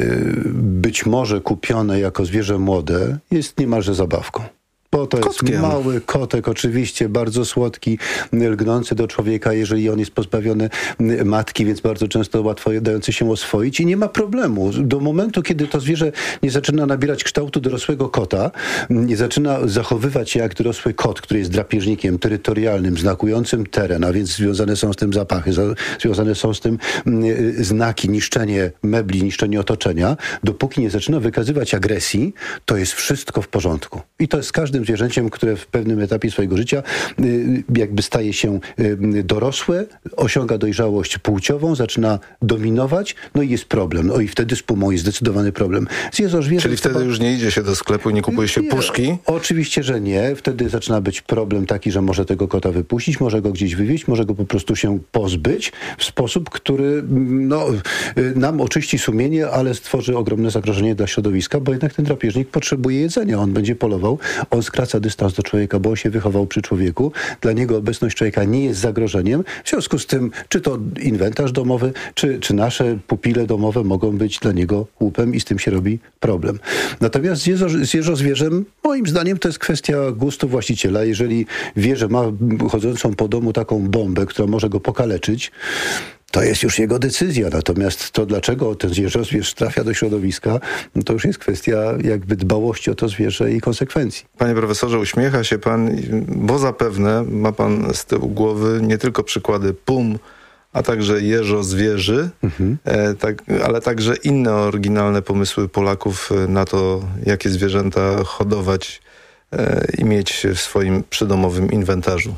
Speaker 25: być może kupione jako zwierzę młode jest niemalże zabawką. Bo to jest Kotkiem. mały kotek, oczywiście bardzo słodki, lgnący do człowieka, jeżeli on jest pozbawiony matki, więc bardzo często łatwo dający się oswoić i nie ma problemu. Do momentu, kiedy to zwierzę nie zaczyna nabierać kształtu dorosłego kota, nie zaczyna zachowywać się jak dorosły kot, który jest drapieżnikiem terytorialnym, znakującym teren, a więc związane są z tym zapachy, za, związane są z tym y, znaki, niszczenie mebli, niszczenie otoczenia, dopóki nie zaczyna wykazywać agresji, to jest wszystko w porządku. I to jest każdy zwierzęciem, które w pewnym etapie swojego życia y, jakby staje się y, dorosłe, osiąga dojrzałość płciową, zaczyna dominować, no i jest problem. No i wtedy z pumą jest zdecydowany problem. Z jeżozwierzem
Speaker 17: Czyli wtedy chyba... już nie idzie się do sklepu i nie kupuje się nie, puszki?
Speaker 25: Oczywiście, że nie. Wtedy zaczyna być problem taki, że może tego kota wypuścić, może go gdzieś wywieźć, może go po prostu się pozbyć w sposób, który no, y, nam oczyści sumienie, ale stworzy ogromne zagrożenie dla środowiska, bo jednak ten drapieżnik potrzebuje jedzenia. On będzie polował, on skraca dystans do człowieka, bo on się wychował przy człowieku. Dla niego obecność człowieka nie jest zagrożeniem. W związku z tym, czy to inwentarz domowy, czy, czy nasze pupile domowe mogą być dla niego łupem i z tym się robi problem. Natomiast z, jeżo, z jeżozwierzem, moim zdaniem, to jest kwestia gustu właściciela. Jeżeli wie, że ma chodzącą po domu taką bombę, która może go pokaleczyć, to jest już jego decyzja. Natomiast to, dlaczego ten jeżozwierz trafia do środowiska, no to już jest kwestia jakby dbałości o to zwierzę i konsekwencji.
Speaker 17: Panie profesorze, uśmiecha się pan, bo zapewne ma pan z tyłu głowy nie tylko przykłady pum, a także jeżozwierzy, mhm. e, tak, ale także inne oryginalne pomysły Polaków na to, jakie zwierzęta hodować e, i mieć w swoim przydomowym inwentarzu.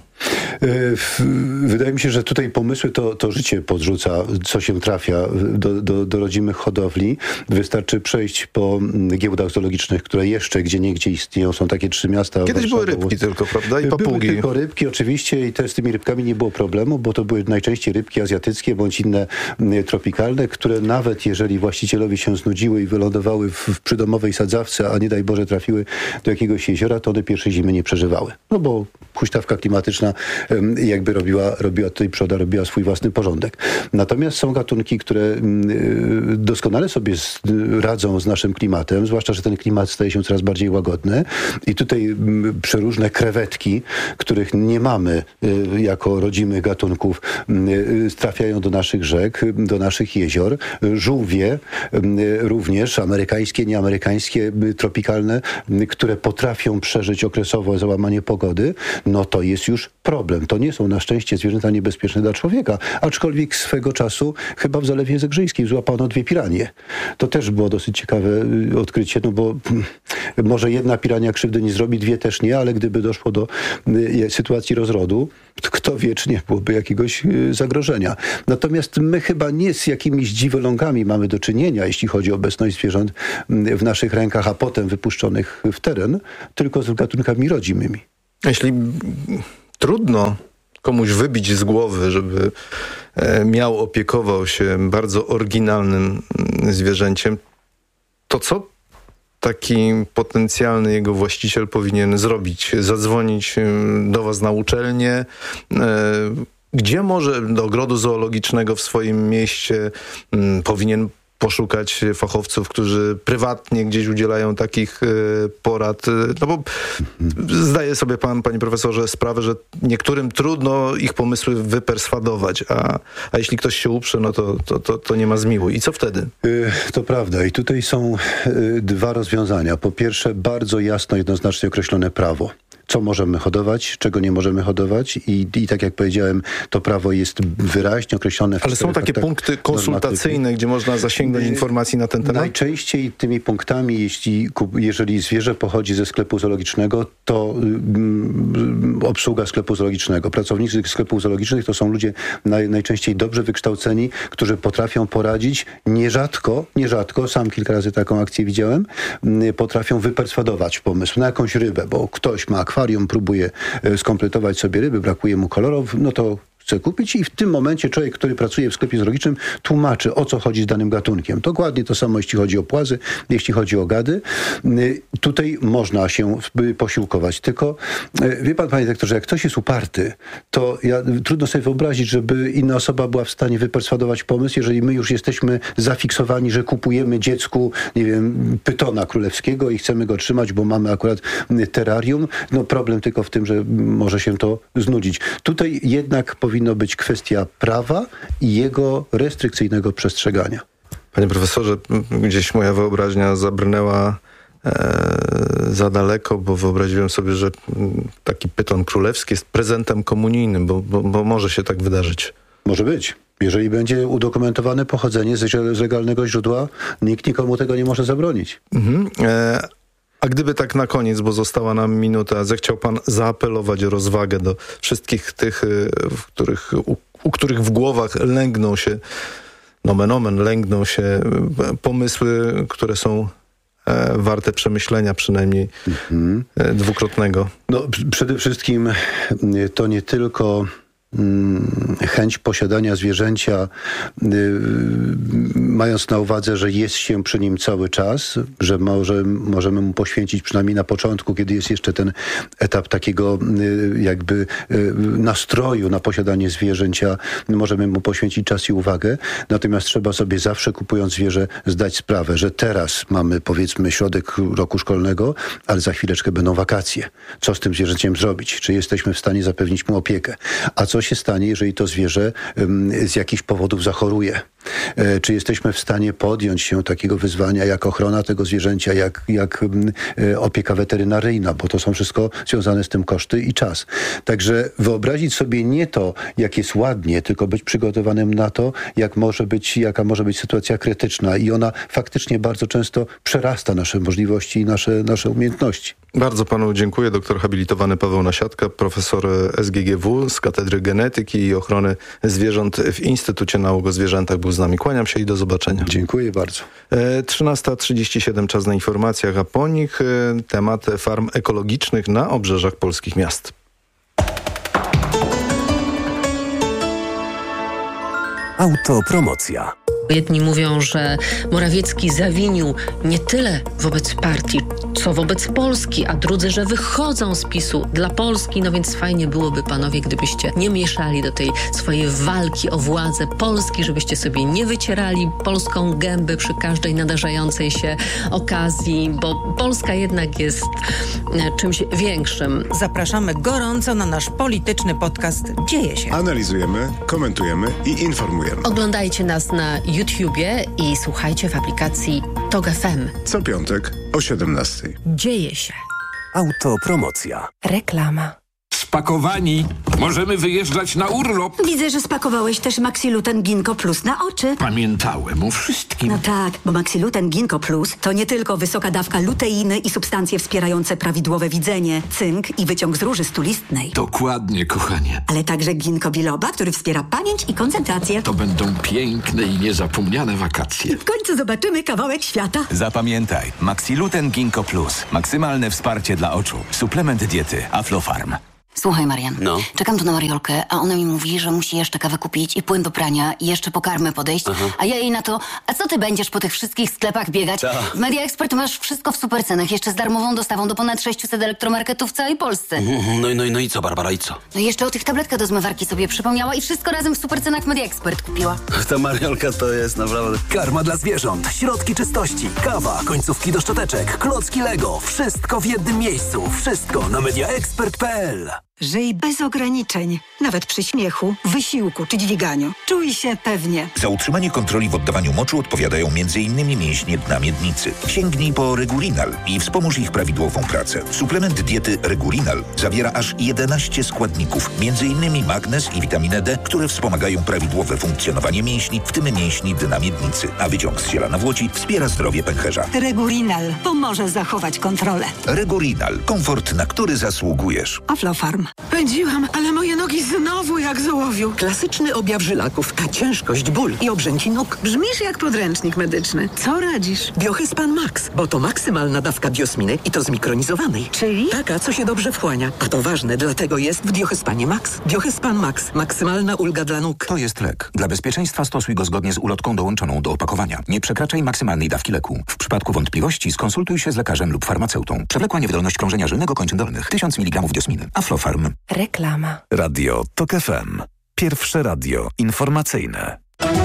Speaker 25: Wydaje mi się, że tutaj pomysły to, to życie podrzuca, co się trafia do, do, do rodzimych hodowli. Wystarczy przejść po giełdach zoologicznych, które jeszcze gdzieniegdzie istnieją. Są takie trzy miasta.
Speaker 17: Kiedyś były rybki tylko, prawda? I papugi.
Speaker 25: Były tylko rybki, oczywiście, i te, z tymi rybkami nie było problemu, bo to były najczęściej rybki azjatyckie bądź inne tropikalne, które nawet jeżeli właścicielowi się znudziły i wylądowały w, w przydomowej sadzawce, a nie daj Boże trafiły do jakiegoś jeziora, to one pierwszej zimy nie przeżywały. No bo huśtawka klimatyczna jakby robiła, robiła tutaj przoda, robiła swój własny porządek. Natomiast są gatunki, które doskonale sobie radzą z naszym klimatem, zwłaszcza, że ten klimat staje się coraz bardziej łagodny i tutaj przeróżne krewetki, których nie mamy jako rodzimych gatunków, trafiają do naszych rzek, do naszych jezior. Żółwie również, amerykańskie, nieamerykańskie, tropikalne, które potrafią przeżyć okresowo załamanie pogody, no to jest już problem. To nie są na szczęście zwierzęta niebezpieczne dla człowieka, aczkolwiek swego czasu chyba w Zalewie Zegrzyńskim złapano dwie piranie. To też było dosyć ciekawe odkrycie, no bo może jedna pirania krzywdy nie zrobi, dwie też nie, ale gdyby doszło do sytuacji rozrodu, to kto wie, czy nie byłoby jakiegoś zagrożenia. Natomiast my chyba nie z jakimiś dziwolągami mamy do czynienia, jeśli chodzi o obecność zwierząt w naszych rękach, a potem wypuszczonych w teren, tylko z gatunkami rodzimymi.
Speaker 17: Jeśli trudno komuś wybić z głowy, żeby miał, opiekował się bardzo oryginalnym zwierzęciem, to co taki potencjalny jego właściciel powinien zrobić? Zadzwonić do was na uczelnię? Gdzie może do ogrodu zoologicznego w swoim mieście powinien poszukać fachowców, którzy prywatnie gdzieś udzielają takich porad? No bo zdaje sobie pan, panie profesorze, sprawę, że niektórym trudno ich pomysły wyperswadować, a, a jeśli ktoś się uprze, no to, to, to, to nie ma zmiłu. I co wtedy?
Speaker 25: To prawda. I tutaj są dwa rozwiązania. Po pierwsze, bardzo jasno, jednoznacznie określone prawo. Co możemy hodować, czego nie możemy hodować i, i tak jak powiedziałem, to prawo jest wyraźnie określone. W
Speaker 17: Ale są takie punkty konsultacyjne, normatywy, gdzie można zasięgnąć informacji na ten temat?
Speaker 25: Najczęściej tymi punktami, jeśli, jeżeli zwierzę pochodzi ze sklepu zoologicznego, to mm, obsługa sklepu zoologicznego. Pracownicy sklepów zoologicznych to są ludzie naj, najczęściej dobrze wykształceni, którzy potrafią poradzić, nierzadko, nierzadko, sam kilka razy taką akcję widziałem, potrafią wyperswadować pomysł na jakąś rybę, bo ktoś ma akwarium, próbuje skompletować sobie ryby, brakuje mu kolorów, no to chce kupić i w tym momencie człowiek, który pracuje w sklepie zoologicznym, tłumaczy, o co chodzi z danym gatunkiem. Dokładnie to samo, jeśli chodzi o płazy, jeśli chodzi o gady. Tutaj można się posiłkować. Tylko wie pan, panie doktorze, jak ktoś jest uparty, to ja, trudno sobie wyobrazić, żeby inna osoba była w stanie wyperswadować pomysł, jeżeli my już jesteśmy zafiksowani, że kupujemy dziecku, nie wiem, pytona królewskiego i chcemy go trzymać, bo mamy akurat terrarium. No problem tylko w tym, że może się to znudzić. Tutaj jednak powinno powinno być kwestia prawa i jego restrykcyjnego przestrzegania.
Speaker 17: Panie profesorze, gdzieś moja wyobraźnia zabrnęła e, za daleko, bo wyobraziłem sobie, że taki pyton królewski jest prezentem komunijnym, bo, bo, bo może się tak wydarzyć.
Speaker 25: Może być. Jeżeli będzie udokumentowane pochodzenie z legalnego źródła, nikt nikomu tego nie może zabronić.
Speaker 17: Mhm. E, A gdyby tak na koniec, bo została nam minuta, zechciał pan zaapelować o rozwagę do wszystkich tych, w których, u, u których w głowach lęgną się, nomen omen, lęgną się pomysły, które są e, warte przemyślenia przynajmniej mhm. e, dwukrotnego.
Speaker 25: No, przede wszystkim to nie tylko chęć posiadania zwierzęcia, mając na uwadze, że jest się przy nim cały czas, że może, możemy mu poświęcić przynajmniej na początku, kiedy jest jeszcze ten etap takiego jakby nastroju na posiadanie zwierzęcia, możemy mu poświęcić czas i uwagę. Natomiast trzeba sobie zawsze, kupując zwierzę, zdać sprawę, że teraz mamy, powiedzmy, środek roku szkolnego, ale za chwileczkę będą wakacje. Co z tym zwierzęciem zrobić? Czy jesteśmy w stanie zapewnić mu opiekę? A co się stanie, jeżeli to zwierzę z jakichś powodów zachoruje? Czy jesteśmy w stanie podjąć się takiego wyzwania jak ochrona tego zwierzęcia, jak, jak opieka weterynaryjna, bo to są wszystko związane z tym koszty i czas. Także wyobrazić sobie nie to, jak jest ładnie, tylko być przygotowanym na to, jak może być, jaka może być sytuacja krytyczna i ona faktycznie bardzo często przerasta nasze możliwości i nasze, nasze umiejętności.
Speaker 17: Bardzo panu dziękuję. Doktor habilitowany Paweł Nasiadka, profesor S G G W z Katedry Genetyki i Ochrony Zwierząt w Instytucie Nauk o Zwierzętach był z nami. Kłaniam się i do zobaczenia.
Speaker 25: Dziękuję bardzo.
Speaker 17: trzynasta trzydzieści siedem, czas na informacjach, a po nich temat farm ekologicznych na obrzeżach polskich miast.
Speaker 24: Autopromocja.
Speaker 2: Jedni mówią, że Morawiecki zawinił nie tyle wobec partii, co wobec Polski, a drudzy, że wychodzą z PiSu dla Polski. No więc fajnie byłoby, panowie, gdybyście nie mieszali do tej swojej walki o władzę Polski, żebyście sobie nie wycierali polską gęby przy każdej nadarzającej się okazji, bo Polska jednak jest czymś większym.
Speaker 3: Zapraszamy gorąco na nasz polityczny podcast Dzieje się.
Speaker 4: Analizujemy, komentujemy i informujemy.
Speaker 2: Oglądajcie nas na YouTubie i słuchajcie w aplikacji Tok F M.
Speaker 4: Co piątek o siedemnastej.
Speaker 2: Dzieje się.
Speaker 24: Autopromocja.
Speaker 2: Reklama.
Speaker 9: Spakowani. Możemy wyjeżdżać na urlop.
Speaker 1: Widzę, że spakowałeś też Maxiluten Ginkgo Plus na oczy.
Speaker 9: Pamiętałem o wszystkim.
Speaker 1: No tak, bo Maxiluten Ginkgo Plus to nie tylko wysoka dawka luteiny i substancje wspierające prawidłowe widzenie, cynk i wyciąg z róży stulistnej.
Speaker 9: Dokładnie, kochanie.
Speaker 1: Ale także ginkgo biloba, który wspiera pamięć i koncentrację.
Speaker 9: To będą piękne i niezapomniane wakacje.
Speaker 1: W końcu zobaczymy kawałek świata.
Speaker 24: Zapamiętaj, Maxiluten Ginkgo Plus. Maksymalne wsparcie dla oczu. Suplement diety Aflofarm.
Speaker 10: Słuchaj, Marian,
Speaker 24: No.
Speaker 10: czekam tu na Mariolkę, a ona mi mówi, że musi jeszcze kawę kupić i płyn do prania i jeszcze po karmę podejść,
Speaker 24: Aha.
Speaker 10: a ja jej na to, a co ty będziesz po tych wszystkich sklepach biegać?
Speaker 24: Ta.
Speaker 10: W Media Expert masz wszystko w supercenach, jeszcze z darmową dostawą do ponad sześciuset elektromarketów w całej Polsce.
Speaker 24: No, no, no i co, Barbara, i co?
Speaker 10: No i jeszcze o tych tabletkach do zmywarki sobie przypomniała i wszystko razem w supercenach Media Expert kupiła.
Speaker 24: Ta Mariolka to jest naprawdę... Karma dla zwierząt, środki czystości, kawa, końcówki do szczoteczek, klocki Lego. Wszystko w jednym miejscu. Wszystko na mediaexpert kropka p l.
Speaker 19: Żyj bez ograniczeń, nawet przy śmiechu, wysiłku czy dźwiganiu. Czuj się pewnie.
Speaker 26: Za utrzymanie kontroli w oddawaniu moczu odpowiadają między innymi mięśnie dna miednicy. Sięgnij po Regurinal i wspomóż ich prawidłową pracę. Suplement diety Regurinal zawiera aż jedenaście składników, między innymi magnez i witaminę D, które wspomagają prawidłowe funkcjonowanie mięśni, w tym mięśni dna miednicy, a wyciąg z ziela nawłoci wspiera zdrowie pęcherza.
Speaker 19: Regurinal pomoże zachować kontrolę.
Speaker 26: Regurinal. Komfort, na który zasługujesz.
Speaker 19: Aflofarm. Pędziłam, ale moje nogi znowu jak z ołowiu.
Speaker 22: Klasyczny objaw żylaków, ta ciężkość, ból i obrzęki nóg.
Speaker 19: Brzmisz jak podręcznik medyczny. Co radzisz?
Speaker 22: Biohyspan Max, bo to maksymalna dawka biosminy i to zmikronizowanej.
Speaker 19: Czyli?
Speaker 22: Taka, co się dobrze wchłania. A to ważne, dlatego jest w Biohyspanie Max. Biohyspan Max. Maksymalna ulga dla nóg.
Speaker 23: To jest lek. Dla bezpieczeństwa stosuj go zgodnie z ulotką dołączoną do opakowania. Nie przekraczaj maksymalnej dawki leku. W przypadku wątpliwości skonsultuj się z lekarzem lub farmaceutą. Przewlekła niewydolność krążenia żylnego kończyn dolnych. tysiąc miligramów diosminy. Aflofarm.
Speaker 2: Reklama.
Speaker 6: Radio Tok F M. Pierwsze radio informacyjne.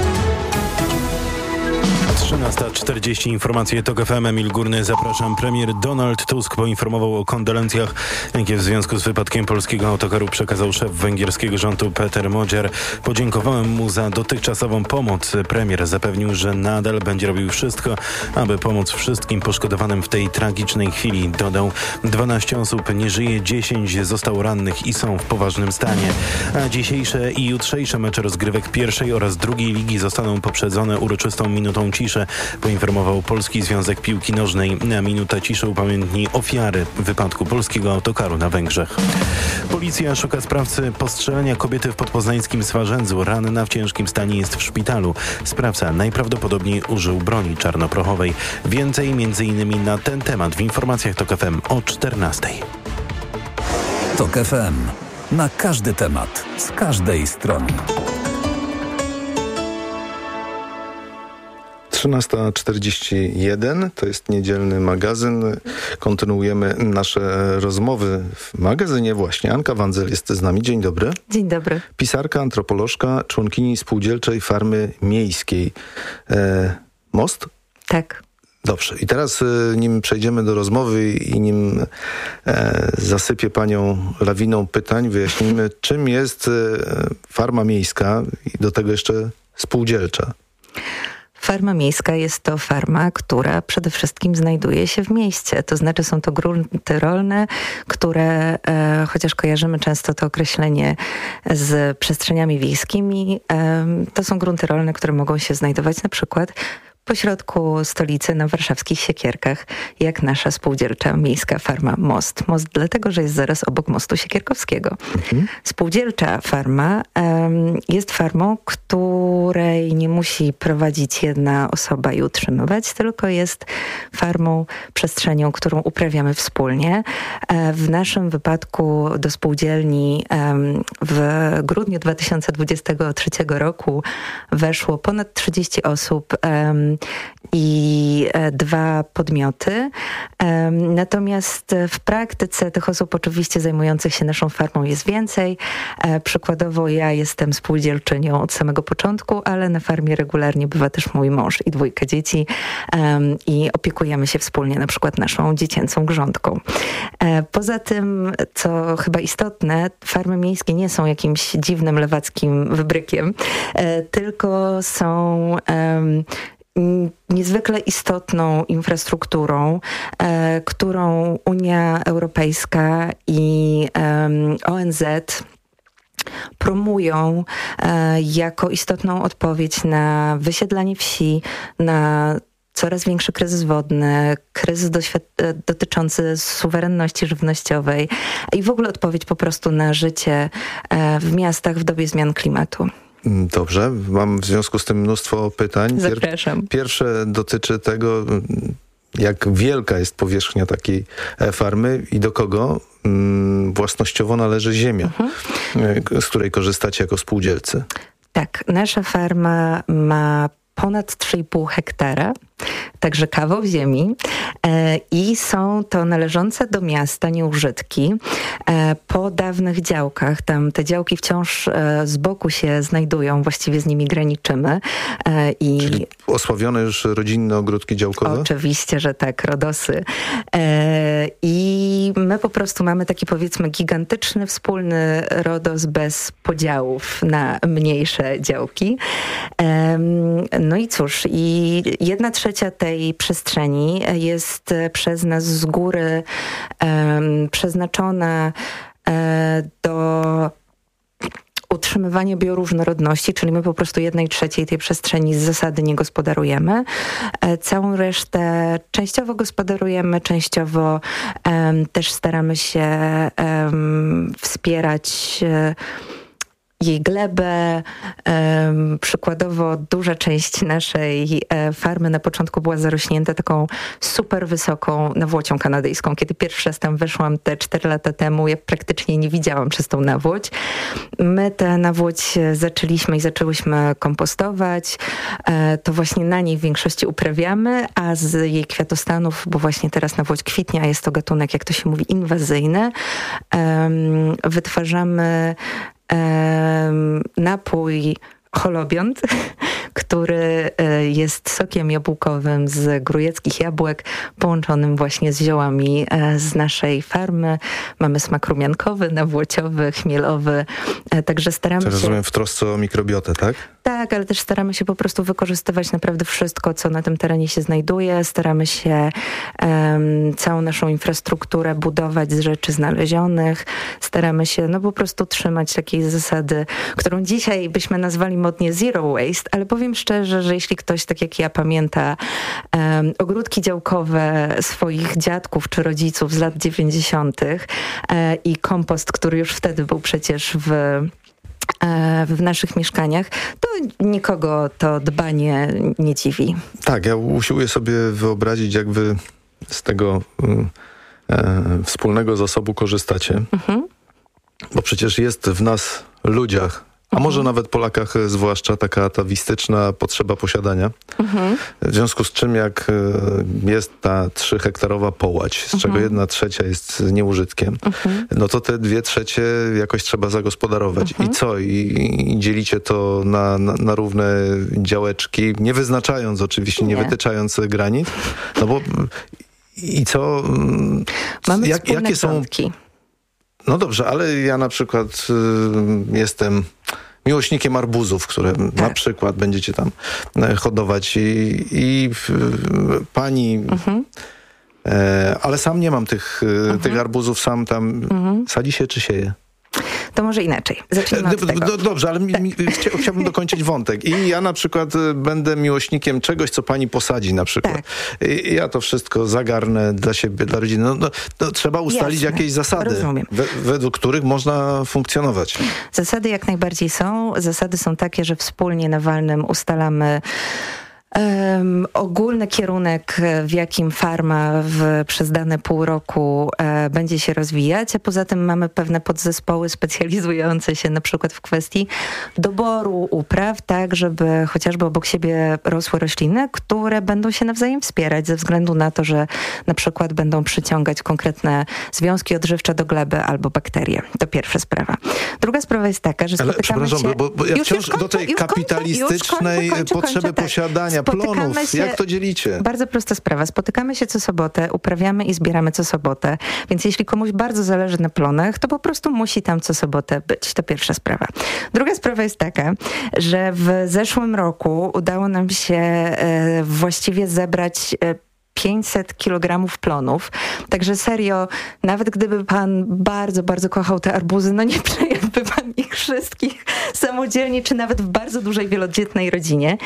Speaker 7: trzynasta czterdzieści informacje Tok F M. Emil Górny, zapraszam. Premier Donald Tusk poinformował o kondolencjach, jakie w związku z wypadkiem polskiego autokaru przekazał szef węgierskiego rządu Peter Magyar. Podziękowałem mu za dotychczasową pomoc. Premier zapewnił, że nadal będzie robił wszystko, aby pomóc wszystkim poszkodowanym w tej tragicznej chwili. Dodał, dwanaście osób nie żyje, dziesięć zostało rannych i są w poważnym stanie. A dzisiejsze i jutrzejsze mecze rozgrywek pierwszej oraz drugiej ligi zostaną poprzedzone uroczystą minutą ciszy, poinformował Polski Związek Piłki Nożnej. Na minutę ciszy upamiętni ofiary wypadku polskiego autokaru na Węgrzech. Policja szuka sprawcy postrzelenia kobiety w podpoznańskim Swarzędzu. Ranna w ciężkim stanie jest w szpitalu. Sprawca najprawdopodobniej użył broni czarnoprochowej. Więcej między innymi na ten temat w informacjach Tok F M o czternastej.
Speaker 6: Tok F M. Na każdy temat, z każdej strony.
Speaker 17: trzynasta czterdzieści jeden, to jest niedzielny magazyn. Kontynuujemy nasze rozmowy w magazynie właśnie. Anka Wandzel jest z nami. Dzień dobry.
Speaker 13: Dzień dobry.
Speaker 17: Pisarka, antropolożka, członkini Spółdzielczej Farmy Miejskiej. E, most?
Speaker 13: Tak.
Speaker 17: Dobrze. I teraz e, nim przejdziemy do rozmowy i nim e, zasypię panią lawiną pytań, wyjaśnijmy, czym jest e, farma miejska i do tego jeszcze spółdzielcza.
Speaker 13: Farma miejska jest to farma, która przede wszystkim znajduje się w mieście. To znaczy są to grunty rolne, które, e, chociaż kojarzymy często to określenie z przestrzeniami wiejskimi, e, to są grunty rolne, które mogą się znajdować na przykład pośrodku stolicy na warszawskich Siekierkach, jak nasza spółdzielcza miejska farma Most. Most dlatego, że jest zaraz obok mostu Siekierkowskiego. Mhm. Spółdzielcza farma um, jest farmą, której nie musi prowadzić jedna osoba i utrzymywać, tylko jest farmą, przestrzenią, którą uprawiamy wspólnie. E, w naszym wypadku do spółdzielni um, w grudniu dwa tysiące dwudziestego trzeciego roku weszło ponad trzydzieści osób um, i e, dwa podmioty. E, natomiast w praktyce tych osób oczywiście zajmujących się naszą farmą jest więcej. E, przykładowo ja jestem spółdzielczynią od samego początku, ale na farmie regularnie bywa też mój mąż i dwójka dzieci e, i opiekujemy się wspólnie na przykład naszą dziecięcą grządką. E, poza tym, co chyba istotne, farmy miejskie nie są jakimś dziwnym lewackim wybrykiem, e, tylko są um, niezwykle istotną infrastrukturą, e, którą Unia Europejska i um, O N Z promują e, jako istotną odpowiedź na wysiedlanie wsi, na coraz większy kryzys wodny, kryzys doświad- dotyczący suwerenności żywnościowej i w ogóle odpowiedź po prostu na życie e, w miastach w dobie zmian klimatu.
Speaker 17: Dobrze, mam w związku z tym mnóstwo pytań.
Speaker 13: Zapraszam.
Speaker 17: Pierwsze dotyczy tego, jak wielka jest powierzchnia takiej farmy i do kogo mm, własnościowo należy ziemia, mhm. z której korzystacie jako spółdzielcy.
Speaker 13: Tak, nasza farma ma ponad trzy i pół hektara, także kawał ziemi e, i są to należące do miasta nieużytki e, po dawnych działkach. Tam te działki wciąż e, z boku się znajdują, właściwie z nimi graniczymy. E, i
Speaker 17: Czyli osławione już rodzinne ogródki działkowe?
Speaker 13: Oczywiście, że tak, rodosy. E, I my po prostu mamy taki, powiedzmy, gigantyczny, wspólny rodos bez podziałów na mniejsze działki. E, no i cóż, i jedna trzecia tej przestrzeni jest przez nas z góry um, przeznaczona um, do utrzymywania bioróżnorodności, czyli my po prostu jednej trzeciej tej przestrzeni z zasady nie gospodarujemy. E, całą resztę częściowo gospodarujemy, częściowo um, też staramy się um, wspierać um, jej glebę. Um, przykładowo duża część naszej e, farmy na początku była zarośnięta taką super wysoką nawłocią kanadyjską. Kiedy pierwszy raz tam weszłam te cztery lata temu, ja praktycznie nie widziałam przez tą nawłoć. My tę nawłoć zaczęliśmy i zaczęłyśmy kompostować. E, to właśnie na niej w większości uprawiamy, a z jej kwiatostanów, bo właśnie teraz nawłoć kwitnie, a jest to gatunek, jak to się mówi, inwazyjny, um, wytwarzamy napój holobiont, który jest sokiem jabłkowym z grójeckich jabłek, połączonym właśnie z ziołami z naszej farmy. Mamy smak rumiankowy, nawłociowy, chmielowy, także staramy
Speaker 17: to
Speaker 13: się...
Speaker 17: rozumiem w trosce o mikrobiotę, tak?
Speaker 13: Tak, ale też staramy się po prostu wykorzystywać naprawdę wszystko, co na tym terenie się znajduje. Staramy się um, całą naszą infrastrukturę budować z rzeczy znalezionych. Staramy się no po prostu trzymać takiej zasady, którą dzisiaj byśmy nazwali modnie zero waste, ale powiem szczerze, że jeśli ktoś, tak jak ja, pamięta um, ogródki działkowe swoich dziadków czy rodziców z lat dziewięćdziesiątych e, i kompost, który już wtedy był przecież w w naszych mieszkaniach, to nikogo to dbanie nie dziwi.
Speaker 17: Tak, ja usiłuję sobie wyobrazić, jak wy z tego e, wspólnego zasobu korzystacie. Mhm. Bo przecież jest w nas, ludziach, a może mhm. nawet Polakach zwłaszcza, taka atawistyczna potrzeba posiadania. Mhm. W związku z czym jak jest ta trzyhektarowa połać, z mhm. czego jedna trzecia jest nieużytkiem, mhm. no to te dwie trzecie jakoś trzeba zagospodarować. Mhm. I co? I, I dzielicie to na, na, na równe działeczki, nie wyznaczając oczywiście, nie, nie wytyczając granic. No bo i co?
Speaker 13: Mamy
Speaker 17: jak, jakie są...
Speaker 13: Grządki.
Speaker 17: No dobrze, ale ja na przykład y, jestem miłośnikiem arbuzów, które tak. na przykład będziecie tam hodować i, i y, pani... Mhm. E, ale sam nie mam tych, mhm. tych arbuzów, sam tam mhm. sadzi się czy sieje?
Speaker 13: To może inaczej. Zacznijmy od tego.
Speaker 17: Do, dobrze, ale mi, mi, chcia, chciałbym dokończyć wątek. I ja na przykład będę miłośnikiem czegoś, co pani posadzi na przykład. Tak. I ja to wszystko zagarnę dla siebie, dla rodziny. No, no, no, trzeba ustalić Jasne. jakieś zasady, we, według których można funkcjonować.
Speaker 13: Zasady jak najbardziej są. Zasady są takie, że wspólnie na walnym ustalamy Um, ogólny kierunek, w jakim farma w, przez dane pół roku e, będzie się rozwijać, a poza tym mamy pewne podzespoły specjalizujące się na przykład w kwestii doboru upraw, tak żeby chociażby obok siebie rosły rośliny, które będą się nawzajem wspierać ze względu na to, że na przykład będą przyciągać konkretne związki odżywcze do gleby albo bakterie. To pierwsza sprawa. Druga sprawa jest taka, że spotykamy
Speaker 17: Ale przepraszam,
Speaker 13: się...
Speaker 17: bo, bo ja
Speaker 13: już,
Speaker 17: wciąż
Speaker 13: już kończę,
Speaker 17: do tej
Speaker 13: już
Speaker 17: kapitalistycznej
Speaker 13: kończę, kończę,
Speaker 17: potrzeby
Speaker 13: kończę,
Speaker 17: posiadania
Speaker 13: tak.
Speaker 17: plonów.
Speaker 13: Się,
Speaker 17: jak to dzielicie?
Speaker 13: Bardzo prosta sprawa. Spotykamy się co sobotę, uprawiamy i zbieramy co sobotę, więc jeśli komuś bardzo zależy na plonach, to po prostu musi tam co sobotę być. To pierwsza sprawa. Druga sprawa jest taka, że w zeszłym roku udało nam się e, właściwie zebrać e, pięćset kilogramów plonów. Także serio, nawet gdyby pan bardzo, bardzo kochał te arbuzy, no nie przejadłby pan ich wszystkich samodzielnie, czy nawet w bardzo dużej, wielodzietnej rodzinie.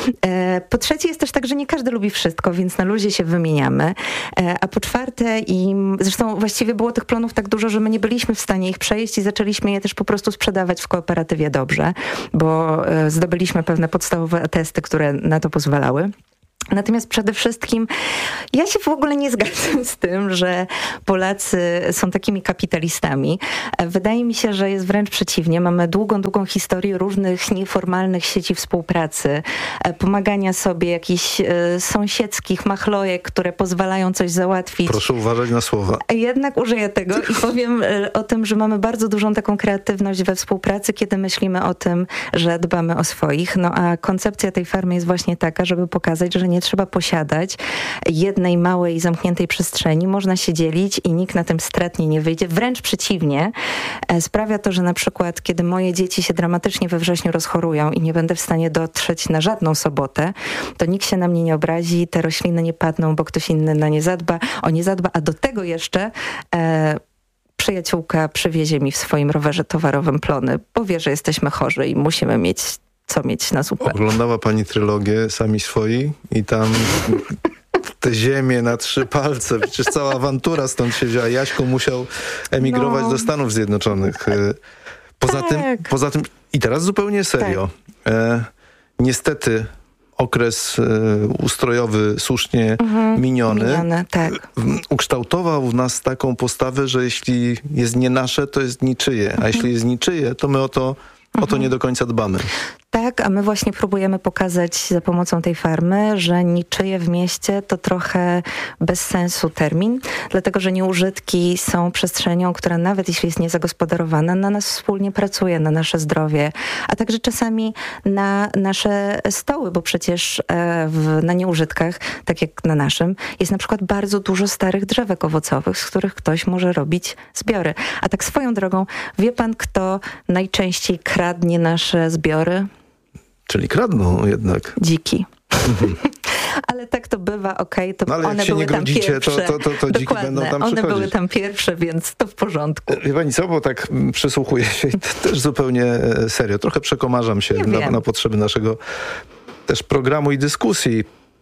Speaker 13: E, po trzecie jest też tak, że nie każdy lubi wszystko, więc na luzie się wymieniamy. E, a po czwarte, i zresztą właściwie było tych plonów tak dużo, że my nie byliśmy w stanie ich przejeść i zaczęliśmy je też po prostu sprzedawać w kooperatywie dobrze, bo e, zdobyliśmy pewne podstawowe atesty, które na to pozwalały. Natomiast przede wszystkim ja się w ogóle nie zgadzam z tym, że Polacy są takimi kapitalistami. Wydaje mi się, że jest wręcz przeciwnie. Mamy długą, długą historię różnych nieformalnych sieci współpracy, pomagania sobie jakichś sąsiedzkich machlojek, które pozwalają coś załatwić.
Speaker 17: Proszę uważać na słowa.
Speaker 13: Jednak użyję tego i powiem o tym, że mamy bardzo dużą taką kreatywność we współpracy, kiedy myślimy o tym, że dbamy o swoich. No a koncepcja tej farmy jest właśnie taka, żeby pokazać, że nie trzeba posiadać jednej małej, zamkniętej przestrzeni. Można się dzielić i nikt na tym stratnie nie wyjdzie. Wręcz przeciwnie. Sprawia to, że na przykład, kiedy moje dzieci się dramatycznie we wrześniu rozchorują i nie będę w stanie dotrzeć na żadną sobotę, to nikt się na mnie nie obrazi, te rośliny nie padną, bo ktoś inny na nie zadba, o nie zadba, a do tego jeszcze e, przyjaciółka przywiezie mi w swoim rowerze towarowym plony, bo wie, że jesteśmy chorzy i musimy mieć co mieć na zupę.
Speaker 17: Oglądała pani trylogię Sami Swoi i tam te ziemię na trzy palce, przecież cała awantura stąd się wzięła. Jaśko musiał emigrować no. do Stanów Zjednoczonych. Poza tak. tym, poza tym, i teraz zupełnie serio, tak. e, niestety okres e, ustrojowy słusznie mhm, miniony, miniony tak. ukształtował w nas taką postawę, że jeśli jest nie nasze, to jest niczyje, mhm. a jeśli jest niczyje, to my o to O to nie do końca dbamy.
Speaker 13: Tak, a my właśnie próbujemy pokazać za pomocą tej farmy, że niczyje w mieście to trochę bez sensu termin, dlatego że nieużytki są przestrzenią, która nawet jeśli jest niezagospodarowana, na nas wspólnie pracuje, na nasze zdrowie, a także czasami na nasze stoły, bo przecież w, na nieużytkach, tak jak na naszym, jest na przykład bardzo dużo starych drzewek owocowych, z których ktoś może robić zbiory. A tak swoją drogą, wie pan, kto najczęściej kradnie nasze zbiory?
Speaker 17: Czyli kradną jednak.
Speaker 13: Dziki. Ale tak to bywa, okej, okay, to
Speaker 17: no,
Speaker 13: one były tam pierwsze.
Speaker 17: To, to, to, to dziki będą tam
Speaker 13: one
Speaker 17: przychodzić.
Speaker 13: były tam pierwsze, więc to w porządku.
Speaker 17: Wie pani co, bo tak przysłuchuję się też zupełnie serio. Trochę przekomarzam się na, na potrzeby naszego też programu i dyskusji.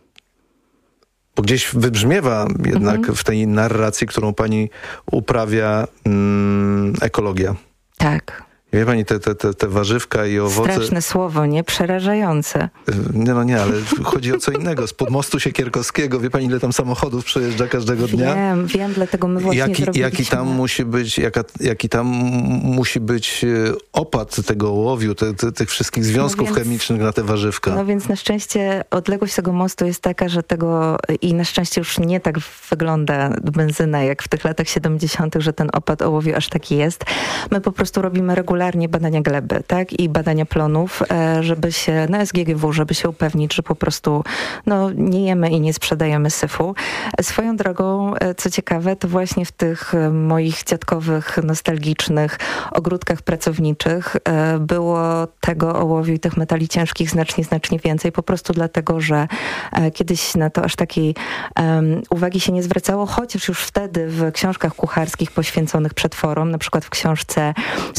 Speaker 17: Bo gdzieś wybrzmiewa jednak mhm. w tej narracji, którą pani uprawia, mm, ekologia.
Speaker 13: Tak.
Speaker 17: Wie pani, te, te, te, te warzywka i owoce...
Speaker 13: Straszne słowo, nie? Przerażające.
Speaker 17: Nie, no nie, ale chodzi o co innego. Spod mostu Siekierkowskiego, wie pani, ile tam samochodów przejeżdża każdego dnia?
Speaker 13: Wiem, wiem, dlatego my właśnie
Speaker 17: jaki,
Speaker 13: zrobiliśmy...
Speaker 17: Jaki tam musi być, jaka, jaki tam musi być opad tego ołowiu, te, te, tych wszystkich związków no więc, chemicznych na te warzywka.
Speaker 13: No więc na szczęście odległość tego mostu jest taka, że tego... I na szczęście już nie tak wygląda benzyna, jak w tych latach siedemdziesiątych, że ten opad ołowiu aż taki jest. My po prostu robimy regularnie badania gleby, tak? I badania plonów, żeby się, na S G G W, żeby się upewnić, że po prostu no, nie jemy i nie sprzedajemy syfu. Swoją drogą, co ciekawe, to właśnie w tych moich dziadkowych, nostalgicznych ogródkach pracowniczych było tego ołowiu i tych metali ciężkich znacznie, znacznie więcej, po prostu dlatego, że kiedyś na to aż takiej um, uwagi się nie zwracało, chociaż już wtedy w książkach kucharskich poświęconych przetworom, na przykład w książce Słońce w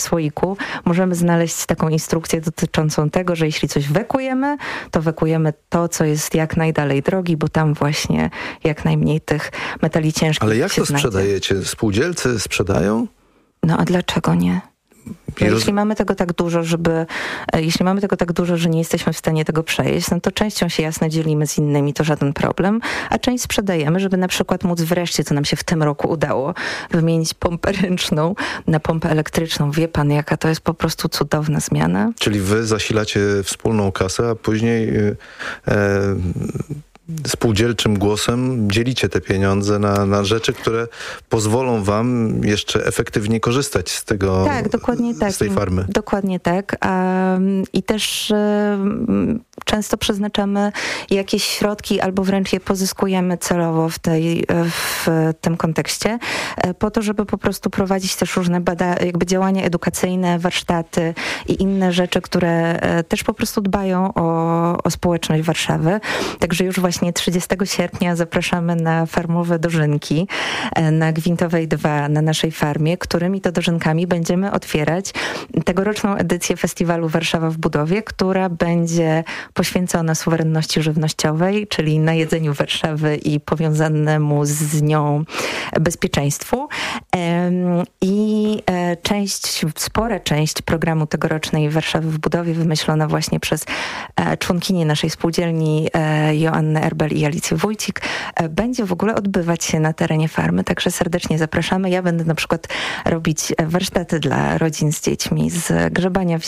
Speaker 13: słoiku możemy znaleźć taką instrukcję dotyczącą tego, że jeśli coś wekujemy, to wekujemy to, co jest jak najdalej drogi, bo tam właśnie jak najmniej tych metali ciężkich
Speaker 17: Ale jak
Speaker 13: się
Speaker 17: to
Speaker 13: znajdzie.
Speaker 17: sprzedajecie? Spółdzielcy sprzedają?
Speaker 13: No a dlaczego nie?
Speaker 17: I roz-
Speaker 13: Jeśli mamy tego tak dużo, żeby, e, jeśli mamy tego tak dużo, że nie jesteśmy w stanie tego przejeść, no to częścią się jasno dzielimy z innymi, to żaden problem, a część sprzedajemy, żeby na przykład móc wreszcie, co nam się w tym roku udało, wymienić pompę ręczną na pompę elektryczną. Wie pan, jaka to jest po prostu cudowna zmiana?
Speaker 17: Czyli wy zasilacie wspólną kasę, a później e, e, spółdzielczym głosem dzielicie te pieniądze na, na rzeczy, które pozwolą wam jeszcze efektywniej korzystać z tego,
Speaker 13: Tak, dokładnie tak.
Speaker 17: z tej farmy.
Speaker 13: Dokładnie tak. A, I też e, często przeznaczamy jakieś środki albo wręcz je pozyskujemy celowo w, tej, w tym kontekście e, po to, żeby po prostu prowadzić też różne bada- jakby działania edukacyjne, warsztaty i inne rzeczy, które e, też po prostu dbają o, o społeczność Warszawy. Także już właśnie trzydziestego sierpnia zapraszamy na farmowe dożynki e, na Gwintowej dwa na naszej farmie, którymi to dożynkami będziemy otwierać tegoroczną edycję festiwalu Warszawa w budowie, która będzie poświęcona suwerenności żywnościowej, czyli najedzeniu Warszawy i powiązanemu z nią bezpieczeństwu. Em, I e, część, spora część programu tegorocznej Warszawy w budowie wymyślona właśnie przez e, członkinię naszej spółdzielni e, Joannę Erbel i Alicję Wójcik e, będzie w ogóle odbywać się na terenie farmy, także serdecznie zapraszamy. Ja będę na przykład robić warsztaty dla rodzin z dziećmi, z grzebania w